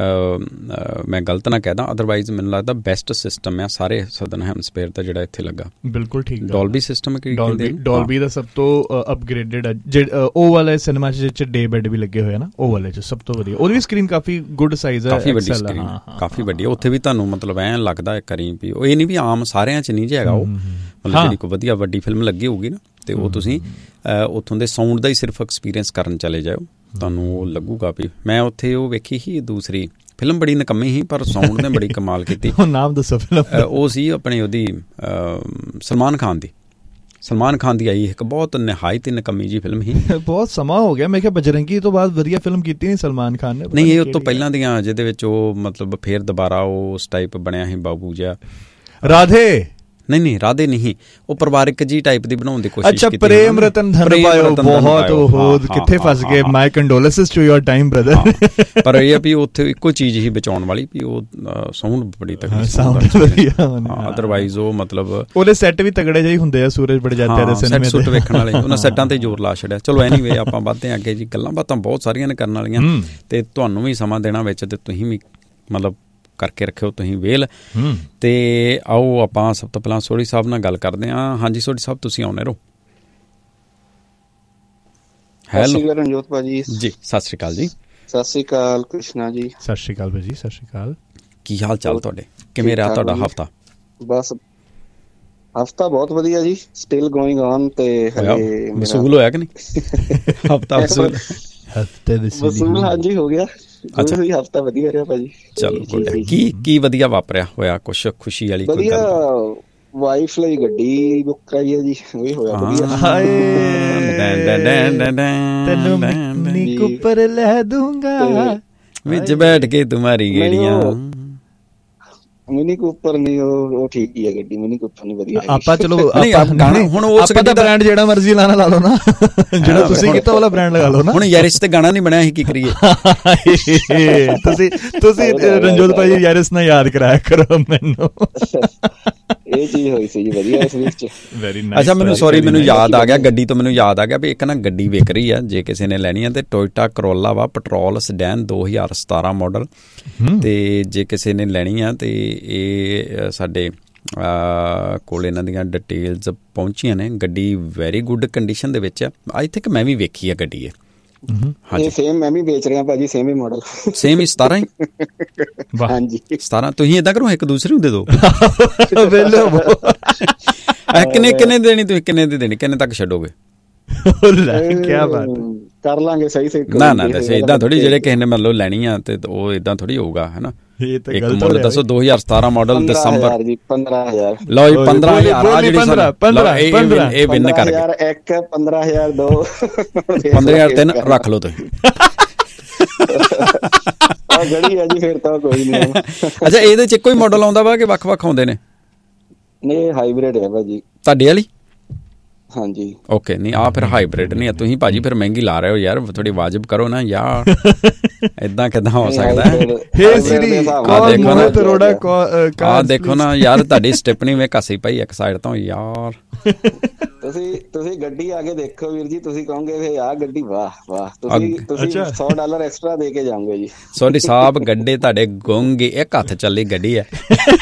ਮੈਂ ਗਲਤ ਨਾ ਕਹਿ ਦਾਂ, ਅਦਰਵਾਈਜ਼ ਮੈਨੂੰ ਲੱਗਦਾ ਬੈਸਟ ਸਿਸਟਮ ਆ ਸਾਰੇ ਸਦਰਨ ਹੈਮਸਫੇਅਰ ਦਾ ਜਿਹੜਾ ਇੱਥੇ ਲੱਗਾ। ਬਿਲਕੁਲ ਠੀਕ। ਡੋਲਬੀ ਸਿਸਟਮ ਡੋਲਬੀ ਦਾ ਸਭ ਤੋਂ ਅਪਗ੍ਰੇਡਡ ਆ, ਉਹ ਵਾਲੇ ਸਿਨੇਮਾ ਚ ਡੇ ਬੈਡ ਵੀ ਲੱਗੇ ਹੋਏ ਨਾ, ਉਹ ਵਾਲੇ ਚ ਸਭ ਤੋਂ ਵਧੀਆ। ਉਹਦੀ ਵੀ ਸਕਰੀਨ ਕਾਫੀ ਗੁੱਡ ਸਾਈਜ਼ ਹੈ, ਕਾਫੀ ਵੱਡੀ ਸਕਰੀਨ, ਕਾਫੀ ਵੱਡੀ। ਉੱਥੇ ਵੀ ਤੁਹਾਨੂੰ ਮਤਲਬ ਐਂ ਲੱਗਦਾ ਇੱਕ ਵਾਰੀ ਵੀ ਇਹ ਨਹੀਂ ਵੀ ਆਮ ਸਾਰਿਆਂ ਚ ਨਹੀਂ ਜੇ ਹੈਗਾ, ਉਹ ਮਤਲਬ ਜਿਹੜੀ ਕੋਈ ਵਧੀਆ ਵੱਡੀ ਫਿਲਮ ਲੱਗੀ ਹੋਊਗੀ ਨਾ, ਤੇ ਉਹ ਤੁਸੀਂ ਉੱਥੋਂ ਦੇ ਸਾਊਂਡ ਦਾ ਹੀ ਸਿਰਫ ਐਕਸਪੀਰੀਅੰਸ ਕਰਨ ਚਲੇ ਜਾਓ, ਤੁਹਾਨੂੰ ਉਹ ਲੱਗੂਗਾ ਵੀ ਮੈਂ ਉੱਥੇ ਉਹ ਵੇਖੀ ਸੀ ਦੂਸਰੀ ਫਿਲਮ, ਬੜੀ ਨਿਕੰਮੀ ਸੀ ਪਰ ਸਾਊਂਡ ਨੇ ਬੜੀ ਕਮਾਲ ਕੀਤੀ। ਨਾਮ ਦੱਸੋ ਫਿਲਮ? ਉਹ ਸੀ ਆਪਣੀ ਉਹਦੀ ਸਲਮਾਨ ਖਾਨ ਦੀ, ਸਲਮਾਨ ਖਾਨ ਦੀ ਆਈ ਇੱਕ ਬਹੁਤ ਨਿਹਾਇਤ ਹੀ ਨਿਕੰਮੀ ਜੀ ਫਿਲਮ ਸੀ। ਬਹੁਤ ਸਮਾਂ ਹੋ ਗਿਆ, ਮੈਂ ਕਿਹਾ ਬਜਰੰਗੀ ਤੋਂ ਬਾਅਦ ਵਧੀਆ ਫਿਲਮ ਕੀਤੀ ਨਹੀਂ ਸਲਮਾਨ ਖਾਨ ਨੇ। ਨਹੀਂ, ਇਹ ਉਸ ਤੋਂ ਪਹਿਲਾਂ ਦੀਆਂ ਜਿਹਦੇ ਵਿੱਚ ਉਹ ਮਤਲਬ ਫੇਰ ਦੁਬਾਰਾ ਉਹ ਉਸ ਟਾਈਪ ਬਣਿਆ ਸੀ ਬਾਬੂ ਜਿਹਾ। ਰਾਧੇ? ਨਹੀਂ ਨਹੀਂ, ਰਾਧੇ ਨਹੀਂ, ਉਹ ਪਰਿਵਾਰਿਕ ਜੀ ਟਾਈਪ ਦੀ ਬਣਾਉਣ ਦੀ ਕੋਸ਼ਿਸ਼ ਕੀਤੀ। ਅੱਛਾ, ਪ੍ਰੇਮ ਰਤਨ ਧਨ ਪਾਇਓ, ਬਹੁਤ ਉਹ ਕਿੱਥੇ ਫਸ ਗਏ। ਮਾਈ condolences to your time brother. ਪਰ ਇਹ ਆ ਵੀ ਉੱਥੇ ਇੱਕੋ ਚੀਜ਼ ਹੀ ਬਚਾਉਣ ਵਾਲੀ ਵੀ ਉਹ ਸਾਊਂਡ ਬੜੀ ਤਕੜੀ, ਅਦਰਵਾਈਜ਼ ਉਹ ਮਤਲਬ ਉਹਦੇ ਸੈੱਟ ਵੀ ਤਗੜੇ ਜਿਹੇ ਹੁੰਦੇ ਆ। ਸੂਰਜ ਬੜਜਾਤਿਆ ਦੇ ਸਿਨੇਮੇ ਦੇ ਸੈੱਟ ਵੇਖਣ ਵਾਲੇ, ਉਹਨਾਂ ਸੈੱਟਾਂ ਤੇ ਜ਼ੋਰ ਲਾ ਛੱਡਿਆ। ਚਲੋ ਐਨੀਵੇ ਆਪਾਂ ਵੱਧਦੇ ਅੱਗੇ ਜੀ, ਗੱਲਾਂ ਬਾਤਾਂ ਬਹੁਤ ਸਾਰੀਆਂ ਨੇ ਕਰਨ ਵਾਲੀਆਂ, ਤੇ ਤੁਹਾਨੂੰ ਵੀ ਸਮਾਂ ਦੇਣਾ ਵਿੱਚ, ਤੇ ਤੁਸੀਂ ਵੀ ਮਤਲਬ ਕਰਕੇ ਰੱਖਿਓ ਤੁਸੀਂ ਵੇਲ। ਤੇ ਆਓ ਆਪਾਂ ਸਭ ਤੋਂ ਪਹਿਲਾਂ ਸੋਢੀ ਸਾਹਿਬ ਨਾਲ ਗੱਲ ਕਰਦੇ ਹਾਂ। ਹਾਂਜੀ ਸੋਢੀ ਸਾਹਿਬ, ਤੁਸੀਂ ਆਉਣੇ ਰਹੋ। ਹੈਲੋ ਰਣਜੋਤ ਭਾਜੀ ਜੀ, ਸਤਿ ਸ਼੍ਰੀ ਅਕਾਲ ਜੀ। ਸਤਿ ਸ਼੍ਰੀ ਅਕਾਲ ਕ੍ਰਿਸ਼ਨਾ ਜੀ। ਸਤਿ ਸ਼੍ਰੀ ਅਕਾਲ ਭਾਜੀ। ਸਤਿ ਸ਼੍ਰੀ ਅਕਾਲ। ਕੀ ਹਾਲ ਚਾਲ ਤੁਹਾਡੇ? ਕਿਵੇਂ ਰਿਹਾ ਤੁਹਾਡਾ ਹਫ਼ਤਾ? ਬਸ ਹਫ਼ਤਾ ਬਹੁਤ ਵਧੀਆ ਜੀ, ਸਟਿਲ ਗੋਇੰਗ ਔਨ। ਤੇ ਹਲੇ ਵਸੂਲ ਹੋਇਆ ਕਿ ਨਹੀਂ ਹਫ਼ਤਾ? ਵਸੂਲ ਹਫ਼ਤੇ ਵਸੂਲ ਹਾਂਜੀ ਹੋ ਗਿਆ। ਅੱਛਾ, ਹਫ਼ਤਾ ਵਧੀਆ ਰਿਹਾ ਭਾਜੀ। ਚਲੋ ਗੁੱਡ। ਕੀ ਕੀ ਵਧੀਆ ਵਾਪਰਿਆ ਹੋਇਆ? ਕੁਛ ਖੁਸ਼ੀ ਵਾਲੀ ਕੋਈ ਗੱਲ? ਵਧੀਆ, ਵਾਈਫ ਲਈ ਗੱਡੀ ਬੁੱਕ ਕਰਾਈ ਹੈ ਜੀ, ਉਹੀ ਹੋਇਆ ਵਧੀਆ। ਤੈਨੂੰ ਮਿੰਨੀ ਕੂਪਰ ਲੈ ਦੂੰਗਾ ਵਿੱਚ ਬੈਠ ਕੇ ਤੁਮਾਰੀ ਗੇੜੀਆਂ। ਮਿਨੀ ਕੂਪਰ ਨਹੀਂ, ਉਹ ਠੀਕ ਹੀ ਹੈ ਗੱਡੀ, ਮਿਨੀ ਕੂਪਰ ਨਹੀਂ ਵਧੀਆ। ਆਪਾਂ ਚਲੋ ਹੁਣ ਉਸ ਦਾ ਬ੍ਰਾਂਡ ਜਿਹੜਾ ਮਰਜ਼ੀ ਲਾਣਾ ਲਾ ਲਓ ਨਾ, ਜਿਹੜਾ ਤੁਸੀਂ ਕੀਤਾ ਵਾਲਾ ਬ੍ਰਾਂਡ ਲਗਾ ਲਓ ਨਾ। ਹੁਣ ਯਾਰਿਸ ਤੇ ਗਾਣਾ ਨਹੀਂ ਬਣਿਆ, ਅਸੀਂ ਕੀ ਕਰੀਏ? ਤੁਸੀਂ ਤੁਸੀਂ ਰਣਜੋਤ ਭਾਈ ਯਾਰਿਸ ਨਾਲ ਯਾਦ ਕਰਾਇਆ ਕਰੋ ਮੈਨੂੰ। ਇਹ ਚੀਜ਼ ਹੋਈ ਸੀ ਜੀ ਵਧੀਆ ਇਸ ਵਿੱਚ। Very nice. ਅੱਛਾ, ਮੈਨੂੰ ਸੌਰੀ, ਮੈਨੂੰ ਯਾਦ ਆ ਗਿਆ ਗੱਡੀ ਤੋਂ, ਮੈਨੂੰ ਯਾਦ ਆ ਗਿਆ ਵੀ ਇੱਕ ਨਾ ਗੱਡੀ ਵਿਕ ਰਹੀ ਆ, ਜੇ ਕਿਸੇ ਨੇ ਲੈਣੀ ਆ, ਤੇ ਟੋਇਟਾ ਕਰੋਲਾ ਵਾ, ਪੈਟਰੋਲ ਸਡੈਨ ਦੋ ਹਜ਼ਾਰ ਸਤਾਰਾਂ ਮਾਡਲ। ਤੇ ਜੇ ਕਿਸੇ ਨੇ ਲੈਣੀ ਆ ਤੇ ਇਹ ਸਾਡੇ ਕੋਲ ਇਹਨਾਂ ਦੀਆਂ ਡਿਟੇਲਸ ਪਹੁੰਚੀਆਂ ਨੇ। ਗੱਡੀ ਵੈਰੀ ਗੁੱਡ ਕੰਡੀਸ਼ਨ ਦੇ ਵਿੱਚ ਆ। ਆਈ ਥਿੰਕ ਮੈਂ ਵੀ ਵੇਖੀ ਆ ਗੱਡੀ ਇਹ। ਹਾਂਜੀ ਸੇਮ ਮੈਂ ਵੀ ਵੇਚ ਰਿਹਾ ਭਾਜੀ, ਸੇਮ ਹੀ ਮਾਡਲ, ਸੇਮ ਹੀ ਸਤਾਰਾਂ ਹੀ। ਹਾਂਜੀ ਸਤਾਰਾਂ। ਤੁਸੀਂ ਏਦਾਂ ਕਰੋ ਇੱਕ ਦੂਸਰੇ ਨੂੰ ਦੇ ਦਿਓ। ਕਿੰਨੇ ਕਿੰਨੇ ਕਿੰਨੇ ਦੇਣੀ ਤੁਸੀਂ, ਕਿੰਨੇ ਦੀ ਦੇਣੀ, ਕਿੰਨੇ ਤੱਕ ਛੱਡੋਗੇ? ਕਿਆ ਬਾਤ ਕਰ ਲਾਂਗੇ ਸਹੀ ਸਹੀ। ਨਾ ਨਾ ਦੱਸੇ ਏਦਾਂ ਥੋੜੀ, ਜਿਹੜੇ ਕਿਸੇ ਨੇ ਮਤਲਬ ਲੈਣੀ ਆ ਤੇ ਉਹ ਏਦਾਂ ਥੋੜੀ ਹੋਊਗਾ ਹਨਾ। ਇੱਕ ਮਾਡਲ ਦੱਸੋ ਦੋ ਹਜ਼ਾਰ ਸਤਾਰਾਂ ਮਾਡਲ ਦਸੰਬਰ ਜੀ ਪੰਦਰਾਂ ਹਜ਼ਾਰ। ਲਓ ਜੀ ਪੰਦਰਾਂ ਹਜ਼ਾਰ ਆ ਜਿਹੜੀ ਇਹ ਵਿਨ ਕਰ ਗਏ। ਇੱਕ ਪੰਦਰਾਂ ਹਜ਼ਾਰ ਦੋ ਪੰਦਰਾਂ ਹਜ਼ਾਰ ਤਿੰਨ ਰੱਖ ਲਓ ਤੁਸੀਂ। ਗੜੀ ਆ ਜੀ ਫਿਰ ਤਾਂ ਕੋਈ ਨਹੀਂ। ਅੱਛਾ ਇਹਦੇ ਚ ਇੱਕੋ ਹੀ ਮਾਡਲ ਆਉਂਦਾ ਵਾ ਕਿ ਵੱਖ ਵੱਖ ਆਉਂਦੇ ਨੇ? ਨਹੀਂ ਹਾਈਬ੍ਰਿਡ ਹੈ ਭਾਜੀ ਤੁਹਾਡੇ ਵਾਲੀ। ਹਾਂਜੀ ਓਕੇ। ਨਹੀਂ ਆ ਫਿਰ ਹਾਈਬ੍ਰਿਡ ਨਹੀਂ ਆ। ਤੁਸੀਂ ਭਾਜੀ ਫਿਰ ਮਹਿੰਗੀ ਲਾ ਰਹੇ ਹੋ ਯਾਰ, ਥੋੜੀ ਵਾਜਬ ਕਰੋ ਨਾ ਯਾਰ। ਏਦਾਂ ਕਿੱਦਾਂ ਹੋ ਸਕਦਾ ਹੈ? ਆ ਦੇਖੋ ਨਾ ਯਾਰ, ਤੁਹਾਡੀ ਸਟਿਪਨੀ ਵਿੱਚ ਘਸੀ ਪਈ ਇੱਕ ਸਾਈਡ ਤੋਂ ਯਾਰ। ਤੁਸੀਂ ਤੁਸੀਂ ਗੱਡੀ ਆ ਕੇ ਦੇਖੋ ਵੀਰ ਜੀ, ਤੁਸੀਂ ਕਹੋਗੇ ਵੀ ਆਹ ਗੱਡੀ ਵਾਹ ਵਾਹ। ਤੁਸੀਂ ਤੁਸੀਂ ਸੌ ਡਾਲਰ ਐਕਸਟਰਾ ਦੇ ਕੇ ਜਾਓਗੇ ਜੀ। ਸੋਡੀ ਸਾਹਿਬ ਗੱਡੇ ਤੁਹਾਡੇ ਗੁੰਗੇ ਇੱਕ ਹੱਥ ਚੱਲੀ ਗੱਡੀ ਹੈ।